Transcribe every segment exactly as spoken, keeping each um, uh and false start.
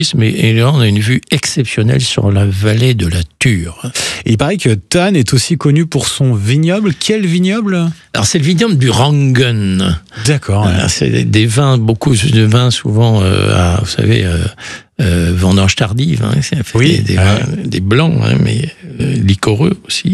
Mais et là, on a une vue exceptionnelle sur la vallée de la Thur. Et il paraît que Thann est aussi connu pour son vignoble. Quel vignoble ? Alors, c'est le vignoble du Rangen. D'accord. Alors, c'est des vins, beaucoup de vins, souvent, euh, à, vous savez, euh, euh, vendange tardive. Hein, c'est oui. Des, des, ah. vins, des blancs, hein, mais euh, liquoreux aussi.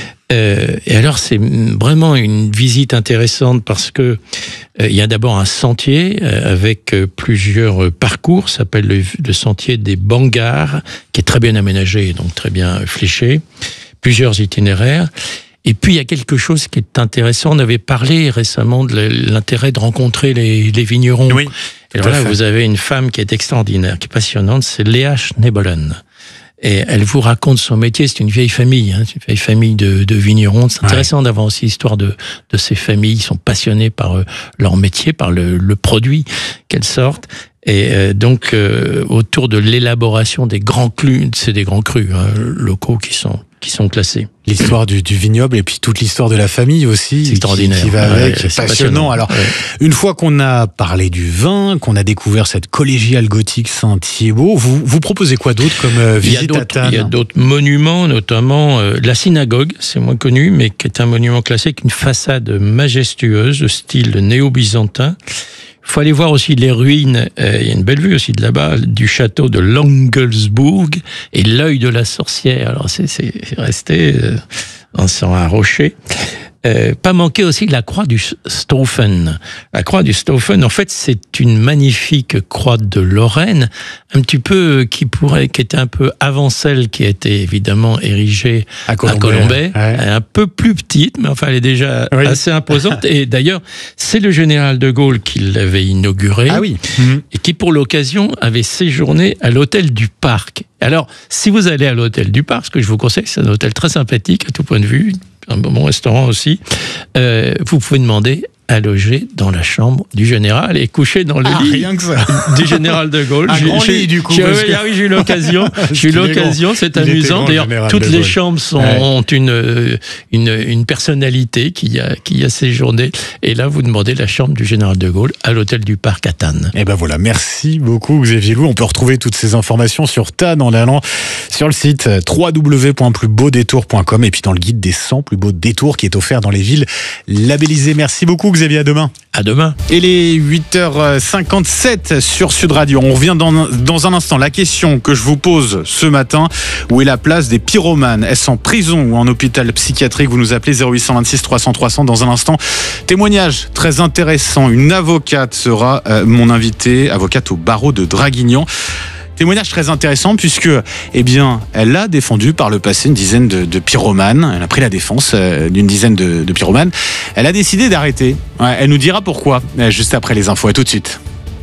Euh, et alors, c'est vraiment une visite intéressante parce que euh, il y a d'abord un sentier euh, avec euh, plusieurs parcours, ça s'appelle le, le sentier des Bangards, qui est très bien aménagé, donc très bien fléché, plusieurs itinéraires. Et puis, il y a quelque chose qui est intéressant. On avait parlé récemment de l'intérêt de rencontrer les, les vignerons. Oui. Et alors là, vous avez une femme qui est extraordinaire, qui est passionnante, c'est Léa Schnebelen. Et elle vous raconte son métier. C'est une vieille famille, hein, une vieille famille de, de vignerons. C'est intéressant ouais. d'avoir aussi l'histoire de, de ces familles. Ils sont passionnés par euh, leur métier, par le, le produit qu'elles sortent. Et euh, donc, euh, autour de l'élaboration des grands crus, c'est des grands crus hein, locaux qui sont qui sont classés. L'histoire du, du vignoble et puis toute l'histoire de la famille aussi, c'est extraordinaire. Qui, qui va avec, ouais, c'est passionnant. passionnant. Alors, ouais. une fois qu'on a parlé du vin, qu'on a découvert cette collégiale gothique Saint-Thiébaut, vous vous proposez quoi d'autre comme euh, visite à Thann ? Il y a d'autres monuments, notamment euh, la synagogue, c'est moins connu, mais qui est un monument classique, une façade majestueuse de style néo-byzantin. Il faut aller voir aussi les ruines, euh, il y a une belle vue aussi de là-bas, du château de Langelsburg et l'œil de la sorcière. Alors c'est, c'est resté euh, dans un rocher. Euh, pas manquer aussi la croix du Staufen. La croix du Staufen, en fait, c'est une magnifique croix de Lorraine, un petit peu qui pourrait, qui était un peu avant celle qui a été évidemment érigée à Colombey, à Colombey ouais. un peu plus petite, mais enfin elle est déjà oui. assez imposante. Et d'ailleurs, c'est le général de Gaulle qui l'avait inaugurée, ah oui. et qui pour l'occasion avait séjourné à l'hôtel du Parc. Alors, si vous allez à l'hôtel du Parc, ce que je vous conseille, c'est un hôtel très sympathique à tout point de vue, un bon restaurant aussi, euh, vous pouvez demander à loger dans la chambre du général et coucher dans le ah, lit rien que ça. du général de Gaulle. Un j'ai, grand j'ai, lit du coup. J'ai, que... ah oui, j'ai eu l'occasion. j'ai eu l'occasion, c'est il amusant. D'ailleurs, toutes les chambres sont, ouais. ont une, une, une personnalité qui a, qui a séjourné. Et là, vous demandez la chambre du général de Gaulle à l'hôtel du Parc à Thann. Et ben voilà, merci beaucoup Xavier Loup. On peut retrouver toutes ces informations sur Thann en allant sur le site w w w point plus beau détour point com et puis dans le guide des cent plus beaux détours qui est offert dans les villes labellisées. Merci beaucoup Xavier, à demain. À demain. Et les huit heures cinquante-sept sur Sud Radio. On revient dans, dans un instant. La question que je vous pose ce matin, où est la place des pyromanes ? Est-ce en prison ou en hôpital psychiatrique ? Vous nous appelez zéro huit cent vingt-six trois cents trois cents dans un instant. Témoignage très intéressant. Une avocate sera euh, mon invitée, avocate au barreau de Draguignan. Témoignage très intéressant puisque, eh bien, elle a défendu par le passé une dizaine de, de pyromanes. Elle a pris la défense euh, d'une dizaine de, de pyromanes. Elle a décidé d'arrêter. Ouais, elle nous dira pourquoi, euh, juste après les infos. À tout de suite.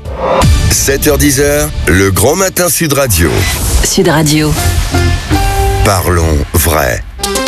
sept heures dix, le grand matin Sud Radio. Sud Radio. Parlons vrai.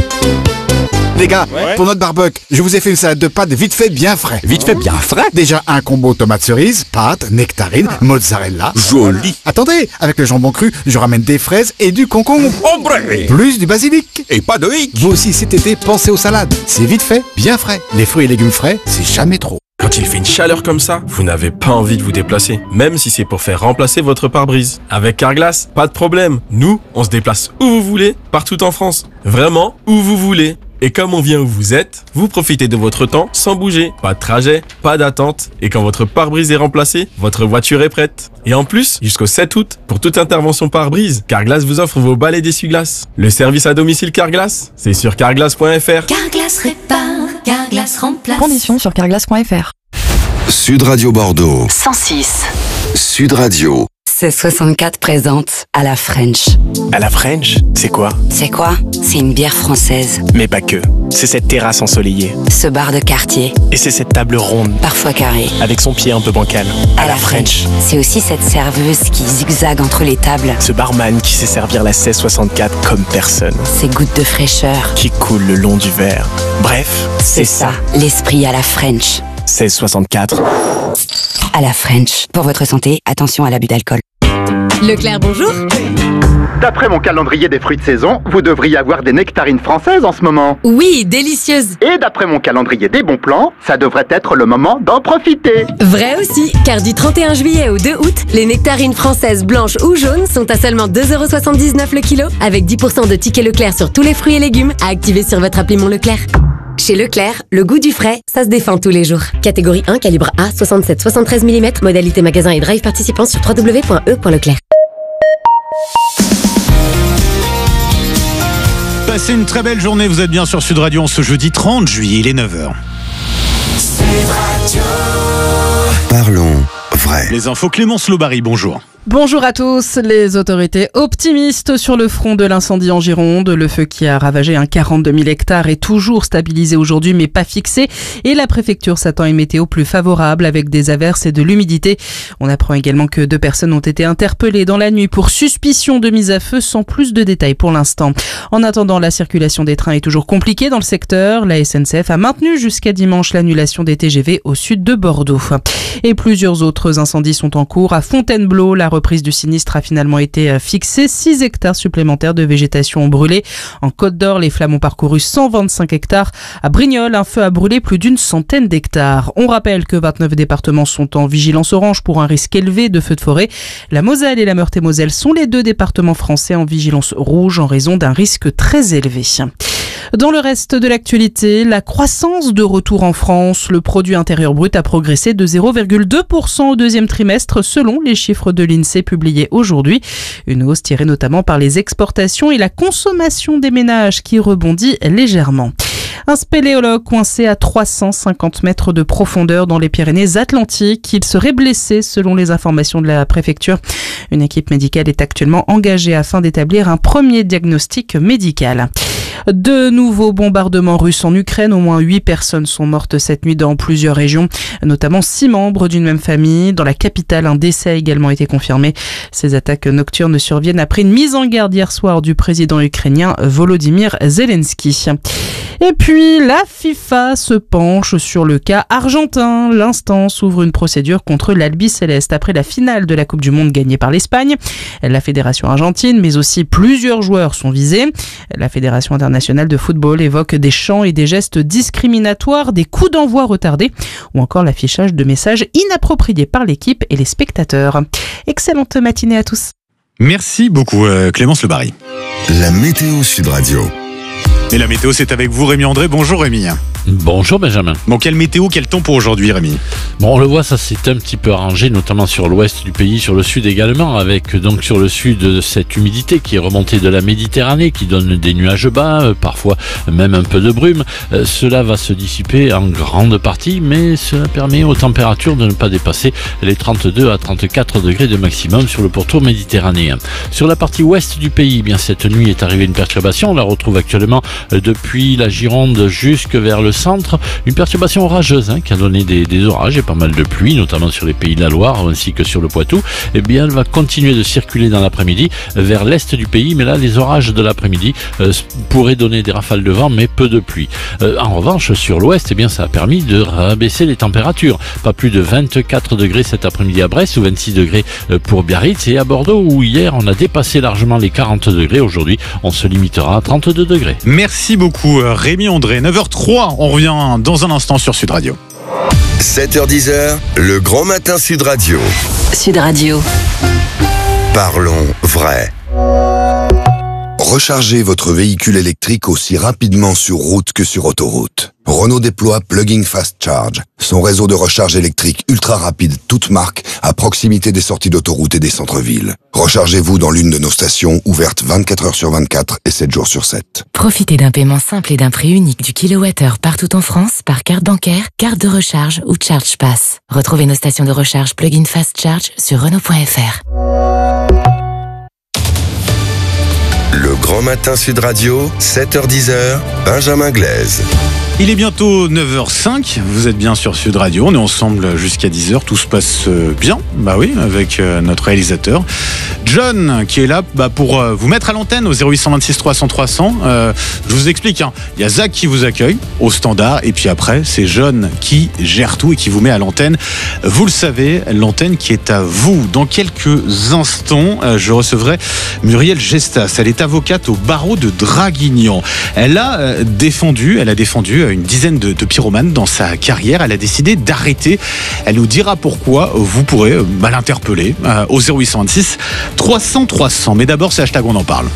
Les gars, ouais. Pour notre barbecue, je vous ai fait une salade de pâtes vite fait bien frais. Vite fait bien frais ? Déjà un combo tomate cerise, pâtes, nectarine, mozzarella. Joli. Attendez, avec le jambon cru, je ramène des fraises et du concombre. Ombre. Plus du basilic. Et pas de hic. Vous aussi cet été, pensez aux salades. C'est vite fait, bien frais. Les fruits et légumes frais, c'est jamais trop. Quand il fait une chaleur comme ça, vous n'avez pas envie de vous déplacer, même si c'est pour faire remplacer votre pare-brise. Avec Carglass, pas de problème. Nous, on se déplace où vous voulez, partout en France. Vraiment, où vous voulez. Et comme on vient où vous êtes, vous profitez de votre temps sans bouger. Pas de trajet, pas d'attente. Et quand votre pare-brise est remplacé, votre voiture est prête. Et en plus, jusqu'au sept août, pour toute intervention pare-brise, Carglass vous offre vos balais d'essuie-glace. Le service à domicile Carglass, c'est sur carglass point f r. Carglass répare, Carglass remplace. Conditions sur carglass point f r. Sud Radio Bordeaux. cent six. Sud Radio. seize soixante-quatre présente à la French. À la French, c'est quoi ? C'est quoi ? C'est une bière française. Mais pas que. C'est cette terrasse ensoleillée. Ce bar de quartier. Et c'est cette table ronde. Parfois carrée. Avec son pied un peu bancal. À, à la, la French. French. C'est aussi cette serveuse qui zigzague entre les tables. Ce barman qui sait servir la seize soixante-quatre comme personne. Ces gouttes de fraîcheur. Qui coulent le long du verre. Bref, c'est, c'est ça. ça. L'esprit à la French. seize soixante-quatre. À la French. Pour votre santé, attention à l'abus d'alcool. Leclerc, bonjour. D'après mon calendrier des fruits de saison, vous devriez avoir des nectarines françaises en ce moment. Oui, délicieuses. Et d'après mon calendrier des bons plans, ça devrait être le moment d'en profiter. Vrai aussi, car du trente et un juillet au deux août, les nectarines françaises blanches ou jaunes sont à seulement deux euros soixante-dix-neuf le kilo, avec dix pour cent de tickets Leclerc sur tous les fruits et légumes à activer sur votre appli Mon Leclerc. Chez Leclerc, le goût du frais, ça se défend tous les jours. Catégorie un, calibre A, soixante-sept soixante-treize millimètres, modalité magasin et drive participant sur w w w point e point leclerc. Passez une très belle journée, vous êtes bien sur Sud Radio en ce jeudi trente juillet, il est neuf heures. Sud Radio. Parlons vrai. Les infos, Clémence Lobary, bonjour. Bonjour à tous. Les autorités optimistes sur le front de l'incendie en Gironde. Le feu qui a ravagé un quarante-deux mille hectares est toujours stabilisé aujourd'hui mais pas fixé. Et la préfecture s'attend à une météo plus favorable avec des averses et de l'humidité. On apprend également que deux personnes ont été interpellées dans la nuit pour suspicion de mise à feu sans plus de détails pour l'instant. En attendant, la circulation des trains est toujours compliquée dans le secteur. La S N C F a maintenu jusqu'à dimanche l'annulation des T G V au sud de Bordeaux. Et plusieurs autres incendies sont en cours. À Fontainebleau, la reprise du sinistre a finalement été fixée. six hectares supplémentaires de végétation ont brûlé. En Côte d'Or, les flammes ont parcouru cent vingt-cinq hectares. À Brignoles, un feu a brûlé plus d'une centaine d'hectares. On rappelle que vingt-neuf départements sont en vigilance orange pour un risque élevé de feux de forêt. La Moselle et la Meurthe-et-Moselle sont les deux départements français en vigilance rouge en raison d'un risque très élevé. Dans le reste de l'actualité, la croissance de retour en France. Le produit intérieur brut a progressé de zéro virgule deux pour cent au deuxième trimestre selon les chiffres de l'INSEE publiés aujourd'hui. Une hausse tirée notamment par les exportations et la consommation des ménages qui rebondit légèrement. Un spéléologue coincé à trois cent cinquante mètres de profondeur dans les Pyrénées-Atlantiques. Il serait blessé selon les informations de la préfecture. Une équipe médicale est actuellement engagée afin d'établir un premier diagnostic médical. De nouveaux bombardements russes en Ukraine. Au moins huit personnes sont mortes cette nuit dans plusieurs régions, notamment six membres d'une même famille. Dans la capitale, un décès a également été confirmé. Ces attaques nocturnes surviennent après une mise en garde hier soir du président ukrainien Volodymyr Zelensky. Et puis, la FIFA se penche sur le cas argentin. L'instance ouvre une procédure contre l'Albi Céleste après la finale de la Coupe du Monde gagnée par l'Espagne. La fédération argentine, mais aussi plusieurs joueurs sont visés. La Fédération internationale de football évoque des chants et des gestes discriminatoires, des coups d'envoi retardés ou encore l'affichage de messages inappropriés par l'équipe et les spectateurs. Excellente matinée à tous. Merci beaucoup Clémence Lobary. La météo Sud Radio. Et la météo, c'est avec vous, Rémi André. Bonjour Rémi. Bonjour Benjamin. Bon, quelle météo, quel temps pour aujourd'hui, Rémi? Bon, on le voit, ça s'est un petit peu arrangé, notamment sur l'ouest du pays, sur le sud également, avec donc sur le sud cette humidité qui est remontée de la Méditerranée, qui donne des nuages bas, euh, parfois même un peu de brume. Euh, cela va se dissiper en grande partie, mais cela permet aux températures de ne pas dépasser les trente-deux à trente-quatre degrés de maximum sur le pourtour méditerranéen. Sur la partie ouest du pays, eh bien cette nuit est arrivée une perturbation. On la retrouve actuellement euh, depuis la Gironde jusque vers le centre, une perturbation orageuse hein, qui a donné des, des orages et pas mal de pluie, notamment sur les pays de la Loire ainsi que sur le Poitou. Eh bien, elle va continuer de circuler dans l'après-midi vers l'est du pays, mais là, les orages de l'après-midi euh, pourraient donner des rafales de vent, mais peu de pluie. Euh, en revanche, sur l'ouest, eh bien, ça a permis de rabaisser les températures. Pas plus de vingt-quatre degrés cet après-midi à Brest ou vingt-six degrés pour Biarritz et à Bordeaux où hier on a dépassé largement les quarante degrés. Aujourd'hui, on se limitera à trente-deux degrés. Merci beaucoup Rémi André. neuf heures trois, on revient dans un instant sur Sud Radio. sept heures dix, le grand matin Sud Radio. Sud Radio. Parlons vrai. Rechargez votre véhicule électrique aussi rapidement sur route que sur autoroute. Renault déploie Plug-in Fast Charge, son réseau de recharge électrique ultra rapide toute marque à proximité des sorties d'autoroute et des centres-villes. Rechargez-vous dans l'une de nos stations ouvertes vingt-quatre heures sur vingt-quatre et sept jours sur sept. Profitez d'un paiement simple et d'un prix unique du kilowattheure partout en France par carte bancaire, carte de recharge ou Charge Pass. Retrouvez nos stations de recharge Plug-in Fast Charge sur Renault point F R. Le grand matin Sud Radio, sept heures dix, Benjamin Glaise. Il est bientôt neuf heures cinq, vous êtes bien sur Sud Radio, on est ensemble jusqu'à dix heures, tout se passe bien, bah oui, avec notre réalisateur John qui est là bah, pour vous mettre à l'antenne au zéro huit cent vingt-six trois cents trois cents. Euh, je vous explique, hein. Il y a Zach qui vous accueille au standard et puis après c'est John qui gère tout et qui vous met à l'antenne. Vous le savez, l'antenne qui est à vous. Dans quelques instants, je recevrai Muriel Gestas. Elle est avocate au barreau de Draguignan. Elle a défendu, elle a défendu une dizaine de, de pyromanes dans sa carrière. Elle a décidé d'arrêter. Elle nous dira pourquoi. Vous pourrez bah, l'interpeller euh, au zéro huit cent vingt-six trois cents trois cents. Mais d'abord, c'est hashtag on en parle.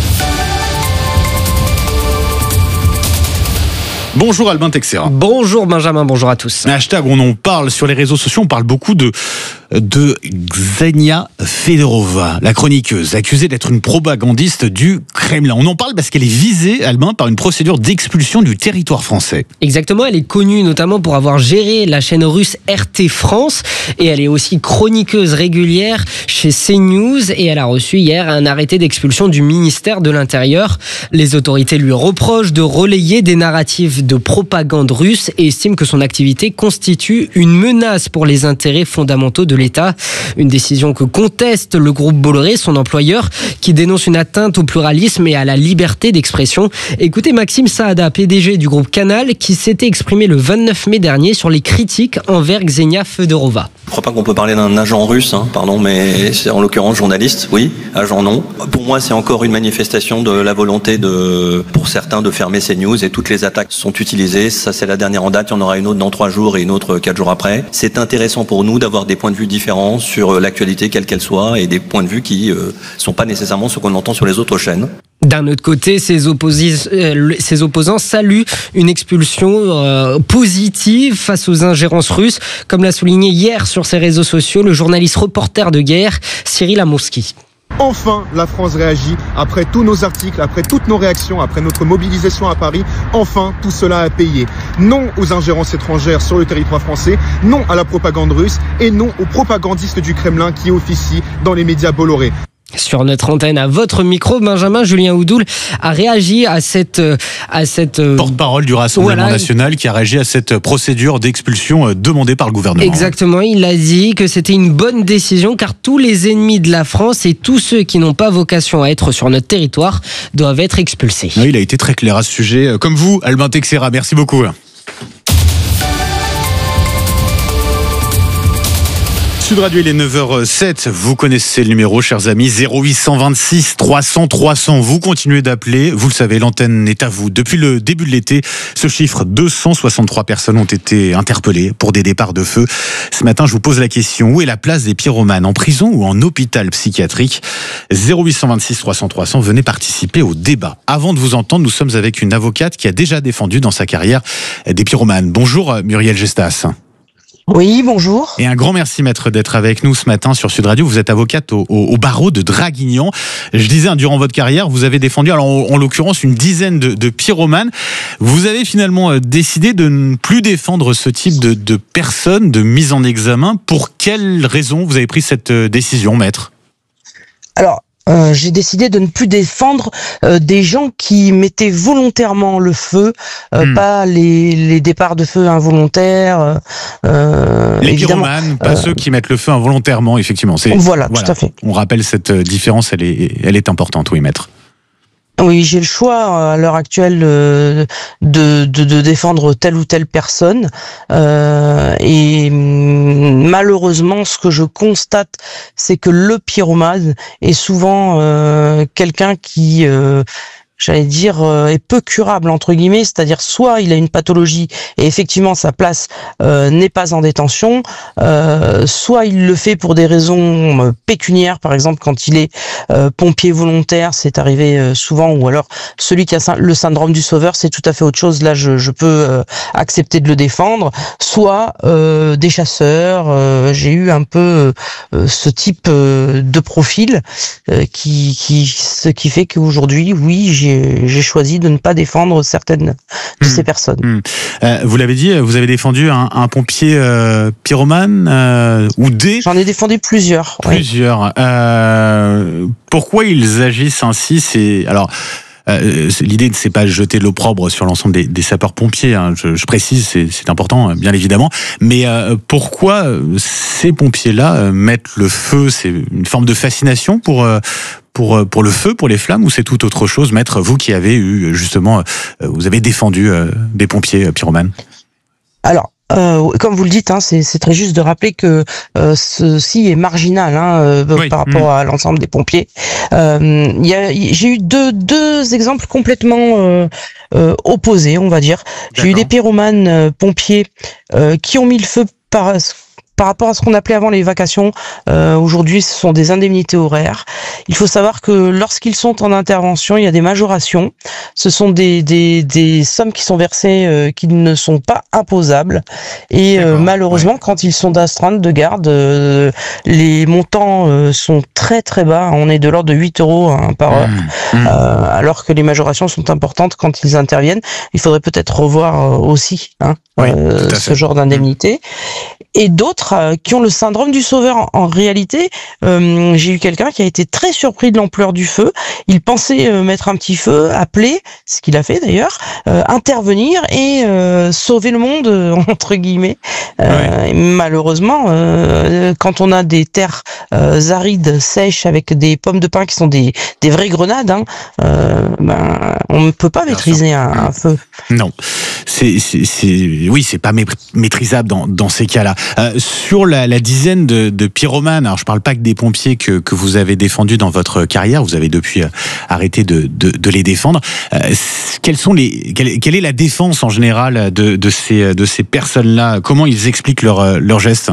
Bonjour Albin Texera. Bonjour Benjamin, bonjour à tous. Hashtag on en parle sur les réseaux sociaux, on parle beaucoup de, de Ksenia Fedorova, la chroniqueuse, accusée d'être une propagandiste du Kremlin. On en parle parce qu'elle est visée, Albin, par une procédure d'expulsion du territoire français. Exactement, elle est connue notamment pour avoir géré la chaîne russe R T France et elle est aussi chroniqueuse régulière chez CNews et elle a reçu hier un arrêté d'expulsion du ministère de l'Intérieur. Les autorités lui reprochent de relayer des narratifs de propagande russe et estime que son activité constitue une menace pour les intérêts fondamentaux de l'État. Une décision que conteste le groupe Bolloré, son employeur, qui dénonce une atteinte au pluralisme et à la liberté d'expression. Écoutez Maxime Saada, P D G du groupe Canal, qui s'était exprimé le vingt-neuf mai dernier sur les critiques envers Ksenia Fedorova. Je ne crois pas qu'on peut parler d'un agent russe, hein, pardon, mais c'est en l'occurrence journaliste, oui, agent non. Pour moi, c'est encore une manifestation de la volonté de, pour certains, de fermer CNews et toutes les attaques sont utilisées. Ça, c'est la dernière en date. Il y en aura une autre dans trois jours et une autre quatre jours après. C'est intéressant pour nous d'avoir des points de vue différents sur l'actualité, quelle qu'elle soit, et des points de vue qui ne euh, sont pas nécessairement ce qu'on entend sur les autres chaînes. D'un autre côté, ses, opposis, euh, ses opposants saluent une expulsion euh, positive face aux ingérences russes, comme l'a souligné hier sur ses réseaux sociaux le journaliste reporter de guerre Cyril Amourski. Enfin, la France réagit après tous nos articles, après toutes nos réactions, après notre mobilisation à Paris. Enfin, tout cela a payé. Non aux ingérences étrangères sur le territoire français, non à la propagande russe et non aux propagandistes du Kremlin qui officient dans les médias Bolloré. Sur notre antenne, à votre micro, Benjamin Julien Houdoul a réagi à cette... à cette porte-parole du Rassemblement voilà. national qui a réagi à cette procédure d'expulsion demandée par le gouvernement. Exactement, il a dit que c'était une bonne décision car tous les ennemis de la France et tous ceux qui n'ont pas vocation à être sur notre territoire doivent être expulsés. Oui, il a été très clair à ce sujet. Comme vous, Albin Texera, merci beaucoup. Sud Radio, il est neuf heures sept. Vous connaissez le numéro, chers amis, zéro huit cent vingt-six trois cents trois cents. Vous continuez d'appeler. Vous le savez, l'antenne est à vous. Depuis le début de l'été, ce chiffre, deux cent soixante-trois personnes ont été interpellées pour des départs de feu. Ce matin, je vous pose la question, où est la place des pyromanes? En prison ou en hôpital psychiatrique? zéro huit cent vingt-six trois cents trois cents. Venez participer au débat. Avant de vous entendre, nous sommes avec une avocate qui a déjà défendu dans sa carrière des pyromanes. Bonjour, Muriel Gestas. Oui, bonjour. Et un grand merci, maître, d'être avec nous ce matin sur Sud Radio. Vous êtes avocate au, au, au barreau de Draguignan. Je disais, hein, durant votre carrière, vous avez défendu, alors en, en l'occurrence, une dizaine de, de pyromanes. Vous avez finalement décidé de ne plus défendre ce type de, de personnes, de mise en examen. Pour quelles raisons vous avez pris cette décision, maître? Alors, Euh, j'ai décidé de ne plus défendre euh, des gens qui mettaient volontairement le feu, euh, hmm. pas les, les départs de feu involontaires. Euh, les pyromanes, pas euh, ceux qui mettent le feu involontairement, effectivement. C'est, voilà, voilà, tout à fait. On rappelle cette différence, elle est, elle est importante, oui, maître. Oui, j'ai le choix à l'heure actuelle de, de, de défendre telle ou telle personne euh, et malheureusement ce que je constate c'est que le pyromane est souvent euh, quelqu'un qui euh, j'allais dire, euh, est peu curable, entre guillemets, c'est-à-dire soit il a une pathologie et effectivement sa place euh, n'est pas en détention, euh, soit il le fait pour des raisons euh, pécuniaires, par exemple quand il est euh, pompier volontaire, c'est arrivé euh, souvent, ou alors celui qui a le syndrome du sauveur, c'est tout à fait autre chose, là je, je peux euh, accepter de le défendre, soit euh, des chasseurs, euh, j'ai eu un peu euh, ce type euh, de profil euh, qui, qui, ce qui fait qu'aujourd'hui, oui, j'ai j'ai choisi de ne pas défendre certaines de mmh. ces personnes. Mmh. Euh, vous l'avez dit, vous avez défendu un, un pompier euh, pyromane euh, ou des... J'en ai défendu plusieurs. Plusieurs. Oui. Euh, pourquoi ils agissent ainsi? C'est alors. Euh, l'idée, c'est pas de jeter de l'opprobre sur l'ensemble des, des sapeurs-pompiers. Hein. Je, je précise, c'est, c'est important, bien évidemment. Mais euh, pourquoi ces pompiers-là euh, mettent le feu? C'est une forme de fascination pour euh, pour pour le feu, pour les flammes, ou c'est tout autre chose, maître? Vous qui avez eu justement, euh, vous avez défendu euh, des pompiers euh, pyromanes. Alors. Euh, comme vous le dites, hein, c'est, c'est très juste de rappeler que euh, ceci est marginal hein, euh, oui. par rapport mmh. à l'ensemble des pompiers. Euh, y a, y, j'ai eu deux, deux exemples complètement euh, euh, opposés, on va dire. D'accord. J'ai eu des pyromanes euh, pompiers euh, qui ont mis le feu par par rapport à ce qu'on appelait avant les vacations. Euh, aujourd'hui, ce sont des indemnités horaires. Il faut savoir que lorsqu'ils sont en intervention, il y a des majorations. Ce sont des, des, des sommes qui sont versées euh, qui ne sont pas imposables. Et euh, malheureusement, ouais. quand ils sont d'astreinte de garde, euh, les montants euh, sont très très bas. On est de l'ordre de huit euros hein, par heure. Mmh. Mmh. Euh, alors que les majorations sont importantes quand ils interviennent. Il faudrait peut-être revoir euh, aussi hein, oui, euh, ce genre d'indemnité. Et d'autres euh, qui ont le syndrome du sauveur. En, en réalité, euh, j'ai eu quelqu'un qui a été très surpris de l'ampleur du feu. Il pensait euh, mettre un petit feu, appeler, ce qu'il a fait d'ailleurs, euh, intervenir et euh, sauver le monde, euh, entre guillemets. Euh, ouais. Malheureusement, euh, quand on a des terres euh, arides, sèches, avec des pommes de pin qui sont des, des vraies grenades, hein, euh, ben, on ne peut pas maîtriser un, un feu. Non, c'est, c'est, c'est, oui, c'est pas maîtrisable dans, dans ces cas-là. Euh, sur la, la dizaine de, de pyromanes, alors je parle pas que des pompiers que, que vous avez défendus dans votre carrière, vous avez depuis euh, arrêté de, de, de les défendre. Euh, quelles sont les, quelle, quelle est la défense en général de, de ces, de ces personnes-là? Comment ils expliquent leurs leur gestes?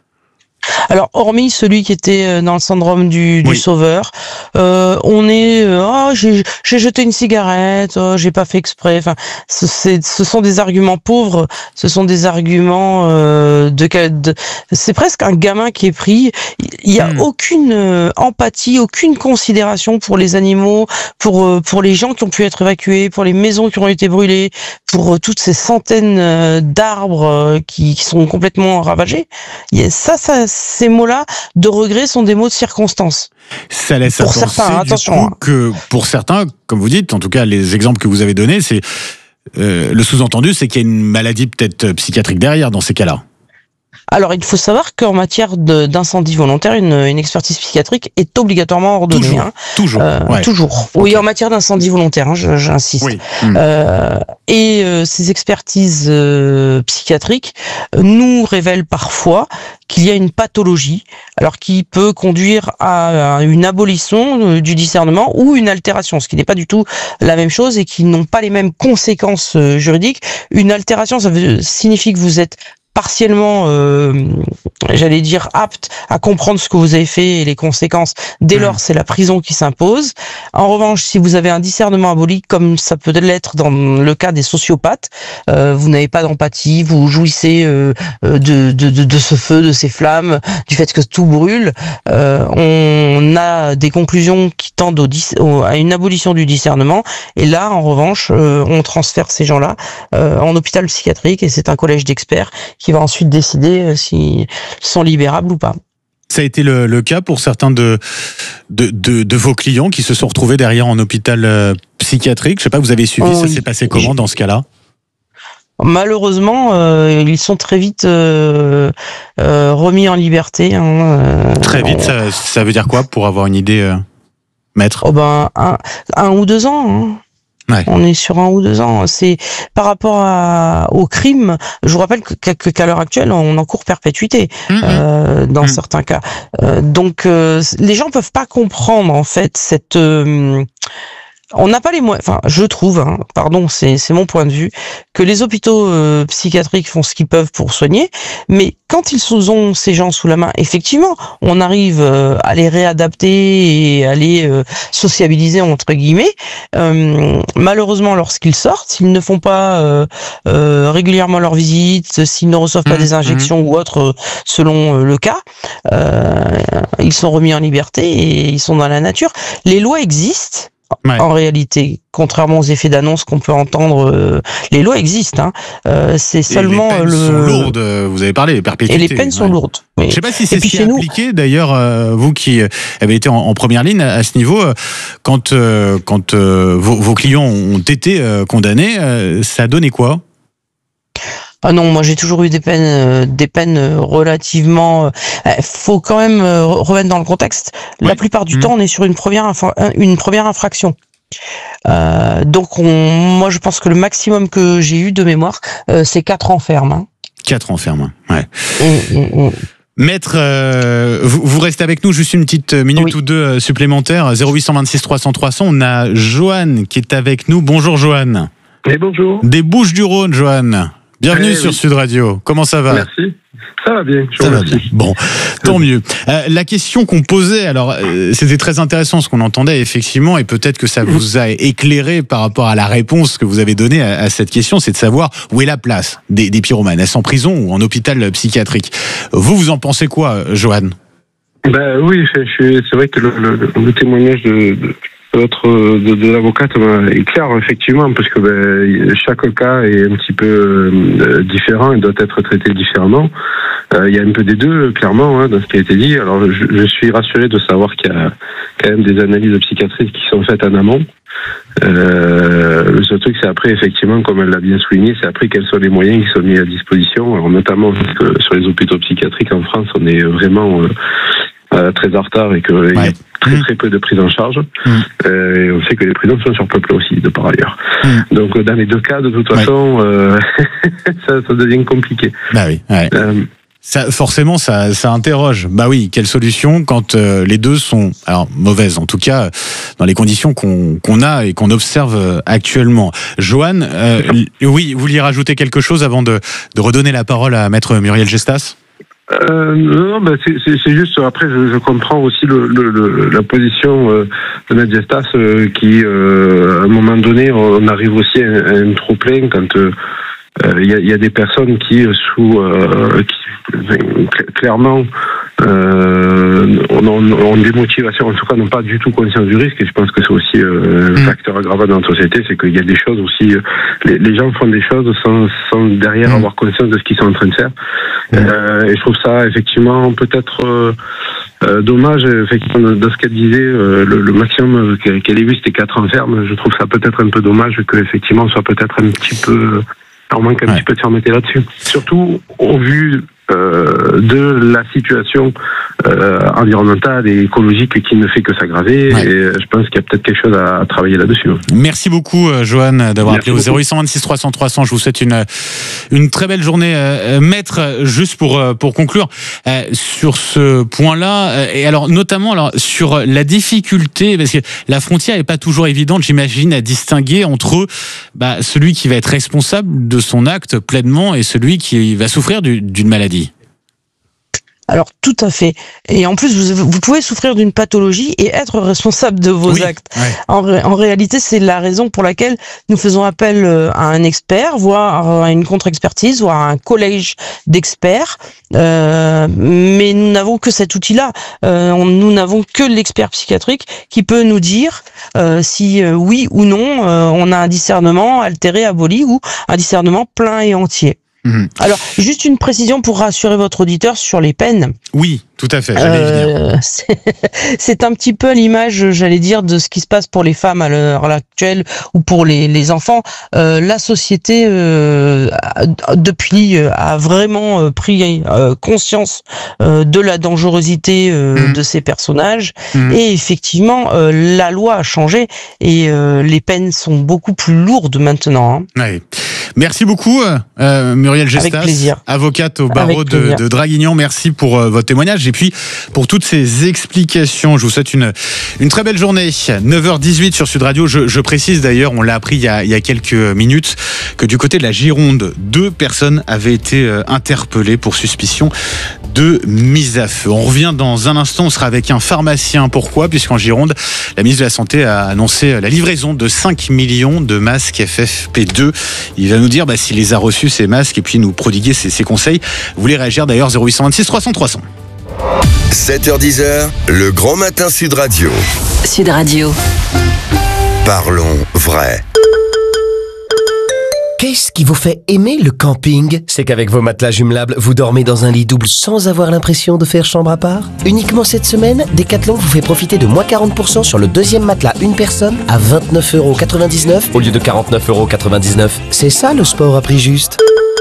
Alors, hormis celui qui était dans le syndrome du, du oui. sauveur, euh, on est, oh, j'ai, j'ai jeté une cigarette, oh, j'ai pas fait exprès. Enfin, ce, c'est, ce sont des arguments pauvres, ce sont des arguments euh, de, de, c'est presque un gamin qui est pris. Il y a mmh. aucune euh, empathie, aucune considération pour les animaux, pour euh, pour les gens qui ont pu être évacués, pour les maisons qui ont été brûlées, pour euh, toutes ces centaines euh, d'arbres euh, qui, qui sont complètement ravagés. Il y a, ça, ça ces mots-là de regret sont des mots de circonstance. Ça laisse pour à penser, certains, attention. Coup, que pour certains, comme vous dites, en tout cas les exemples que vous avez donnés, c'est euh, le sous-entendu, c'est qu'il y a une maladie peut-être psychiatrique derrière dans ces cas-là. Alors, il faut savoir qu'en matière de, d'incendie volontaire, une, une expertise psychiatrique est obligatoirement ordonnée. Toujours, hein. toujours, euh, ouais. toujours. Okay. Oui, en matière d'incendie volontaire, hein, j'insiste. Oui. Mmh. Euh, et euh, ces expertises euh, psychiatriques nous révèlent parfois qu'il y a une pathologie, alors qui peut conduire à une abolition du discernement ou une altération, ce qui n'est pas du tout la même chose et qui n'ont pas les mêmes conséquences juridiques. Une altération, ça veut, signifie que vous êtes partiellement, euh, j'allais dire, apte à comprendre ce que vous avez fait et les conséquences. Dès lors, c'est la prison qui s'impose. En revanche, si vous avez un discernement aboli, comme ça peut l'être dans le cas des sociopathes, euh, vous n'avez pas d'empathie, vous jouissez euh, de, de, de, de ce feu, de ces flammes, du fait que tout brûle. Euh, on a des conclusions qui tendent au, au, à une abolition du discernement. Et là, en revanche, euh, on transfère ces gens-là euh, en hôpital psychiatrique et c'est un collège d'experts qui va ensuite décider s'ils sont libérables ou pas. Ça a été le, le cas pour certains de, de, de, de vos clients qui se sont retrouvés derrière en hôpital euh, psychiatrique. Je sais pas, vous avez suivi, oh, ça s'est passé comment dans ce cas-là? Malheureusement, euh, ils sont très vite euh, euh, remis en liberté. Hein, euh, très vite, on... ça, ça veut dire quoi pour avoir une idée, euh, maître? Oh ben, un, un ou deux ans. Hein. Ouais. On est sur un ou deux ans. C'est par rapport à, au crime. Je vous rappelle que, que, qu'à l'heure actuelle, on encourt perpétuité mmh, euh, dans mmh. certains cas. Euh, donc, euh, les gens peuvent pas comprendre en fait cette. Euh, on n'a pas les moyens. Enfin, je trouve, hein, pardon, c'est c'est mon point de vue, que les hôpitaux euh, psychiatriques font ce qu'ils peuvent pour soigner, mais quand ils ont ces gens sous la main, effectivement, on arrive euh, à les réadapter et à les euh, sociabiliser entre guillemets. Euh, malheureusement, lorsqu'ils sortent, s'ils ne font pas euh, euh, régulièrement leurs visites, s'ils ne reçoivent pas mmh, des injections mmh. ou autres, euh, selon euh, le cas, euh, ils sont remis en liberté et ils sont dans la nature. Les lois existent. Ouais. En réalité, contrairement aux effets d'annonce qu'on peut entendre, euh, les lois existent. Hein. Euh, c'est seulement et les peines le. sont lourdes. Vous avez parlé des perpétuités. Et les peines sont ouais. lourdes. Oui. Je ne sais pas si c'est ce qui est appliqué. Nous... D'ailleurs, euh, vous qui avez été en, en première ligne à, à ce niveau, euh, quand euh, quand euh, vos, vos clients ont été euh, condamnés, euh, ça a donné quoi? Ah non, moi j'ai toujours eu des peines, euh, des peines relativement. Il euh, faut quand même euh, remettre dans le contexte. Oui. La plupart du mmh. temps, on est sur une première, infra- une première infraction. Euh, donc, on, moi, je pense que le maximum que j'ai eu de mémoire, euh, c'est quatre ans ferme. Hein. Quatre ans ferme. Ouais. Mmh, mmh, mmh. Maître, euh, vous, vous restez avec nous juste une petite minute oui. ou deux euh, supplémentaires. zéro huit cent vingt-six trois cents trois cents. On a Joanne qui est avec nous. Bonjour Joanne. Et bonjour. Des Bouches-du-Rhône, Joanne. Bienvenue eh, sur oui. Sud Radio. Comment ça va ? Merci. Ça va bien. Je ça va bien. Bon, tant mieux. Euh, la question qu'on posait, alors euh, c'était très intéressant ce qu'on entendait effectivement, et peut-être que ça vous a éclairé par rapport à la réponse que vous avez donnée à, à cette question, c'est de savoir où est la place des, des pyromanes. Est-ce en prison ou en hôpital psychiatrique ? Vous, vous en pensez quoi, Joanne ? Ben oui, je, je, c'est vrai que le, le, le témoignage de, de... L'autre de, de l'avocate est clair effectivement parce que ben, chaque cas est un petit peu euh, différent et doit être traité différemment. Euh, il y a un peu des deux clairement hein, dans ce qui a été dit. Alors je, je suis rassuré de savoir qu'il y a quand même des analyses psychiatriques qui sont faites en amont. Euh, le seul truc c'est après effectivement comme elle l'a bien souligné, c'est après quels sont les moyens qui sont mis à disposition. Alors notamment parce que sur les hôpitaux psychiatriques en France on est vraiment euh, euh, très en retard et qu'il ouais. y a très très peu de prise en charge. Mmh. Euh, et on sait que les prisons sont surpeuplées aussi, de par ailleurs. Mmh. Donc dans les deux cas, de toute façon, ouais. euh, ça, ça devient compliqué. Bah oui. Ouais. Euh, ça, forcément, ça, ça interroge. Bah oui, quelle solution quand euh, les deux sont, alors mauvaises, en tout cas dans les conditions qu'on, qu'on a et qu'on observe actuellement. Joanne, euh, oui, vous vouliez rajouter quelque chose avant de, de redonner la parole à Maître Muriel Gestas ? Euh, non, ben c'est, c'est, c'est juste. Après, je, je comprends aussi le, le, le, la position euh, de Maître Gestas euh, qui, euh, à un moment donné, on arrive aussi à un, à un trop plein quand il euh, y, a, y a des personnes qui, sous, euh, qui clairement, euh, ont, ont des motivations, en tout cas, n'ont pas du tout conscience du risque. Et je pense que c'est aussi euh, un facteur aggravant dans notre société, c'est qu'il y a des choses aussi. Les, les gens font des choses sans, sans derrière avoir conscience de ce qu'ils sont en train de faire. Euh, et je trouve ça effectivement peut-être euh, euh, dommage effectivement de ce qu'elle disait euh, le, le maximum qu'elle, qu'elle ait vu c'était quatre ans ferme. Je trouve ça peut-être un peu dommage que effectivement on soit peut-être un petit peu à moins qu'un ouais. petit peu de fermeté là-dessus. Surtout au vu euh, de la situation euh, environnementale et écologique qui ne fait que s'aggraver. Ouais. Et je pense qu'il y a peut-être quelque chose à, à travailler là-dessus. Merci beaucoup, Joanne, d'avoir Merci appelé au zéro huit cent vingt-six trois cents trois cents. Je vous souhaite une une très belle journée, euh, Maître. Juste pour pour conclure euh, sur ce point-là, euh, et alors notamment alors sur la difficulté, parce que la frontière n'est pas toujours évidente, j'imagine, à distinguer entre bah, celui qui va être responsable de son acte pleinement et celui qui va souffrir du, d'une maladie. Alors tout à fait. Et en plus, vous, vous pouvez souffrir d'une pathologie et être responsable de vos oui, actes. Ouais. En, ré, en réalité, c'est la raison pour laquelle nous faisons appel à un expert, voire à une contre-expertise, voire à un collège d'experts. Euh, mais nous n'avons que cet outil-là. Euh, on, nous n'avons que l'expert psychiatrique qui peut nous dire euh, si euh, oui ou non euh, on a un discernement altéré, aboli ou un discernement plein et entier. Mmh. Alors, juste une précision pour rassurer votre auditeur sur les peines. Oui, tout à fait, j'allais euh, venir. C'est, c'est un petit peu à l'image, j'allais dire, de ce qui se passe pour les femmes à l'heure actuelle ou pour les, les enfants. Euh, la société, euh, depuis, a vraiment pris euh, conscience euh, de la dangerosité euh, mmh. de ces personnages. Mmh. Et effectivement, euh, la loi a changé et euh, les peines sont beaucoup plus lourdes maintenant. Hein. Oui. Merci beaucoup, euh, Muriel Gestas, avocate au barreau de, de Draguignan. Merci pour euh, votre témoignage et puis pour toutes ces explications. Je vous souhaite une, une très belle journée. neuf heures dix-huit sur Sud Radio. Je, je précise d'ailleurs, on l'a appris il y, a, il y a quelques minutes, que du côté de la Gironde, deux personnes avaient été euh, interpellées pour suspicion de mise à feu. On revient dans un instant, on sera avec un pharmacien. Pourquoi ? Puisqu'en Gironde, la ministre de la Santé a annoncé la livraison de cinq millions de masques F F P deux. Il va nous dire bah, s'il les a reçus, ces masques, et puis nous prodiguer ses, ses conseils. Vous voulez réagir d'ailleurs, zéro huit cent vingt-six trois cents trois cents. sept heures dix, le grand matin Sud Radio. Sud Radio. Parlons vrai. Qu'est-ce qui vous fait aimer le camping ? C'est qu'avec vos matelas jumelables, vous dormez dans un lit double sans avoir l'impression de faire chambre à part ? Uniquement cette semaine, Decathlon vous fait profiter de moins quarante pour cent sur le deuxième matelas une personne à vingt-neuf euros quatre-vingt-dix-neuf au lieu de quarante-neuf euros quatre-vingt-dix-neuf. C'est ça le sport à prix juste.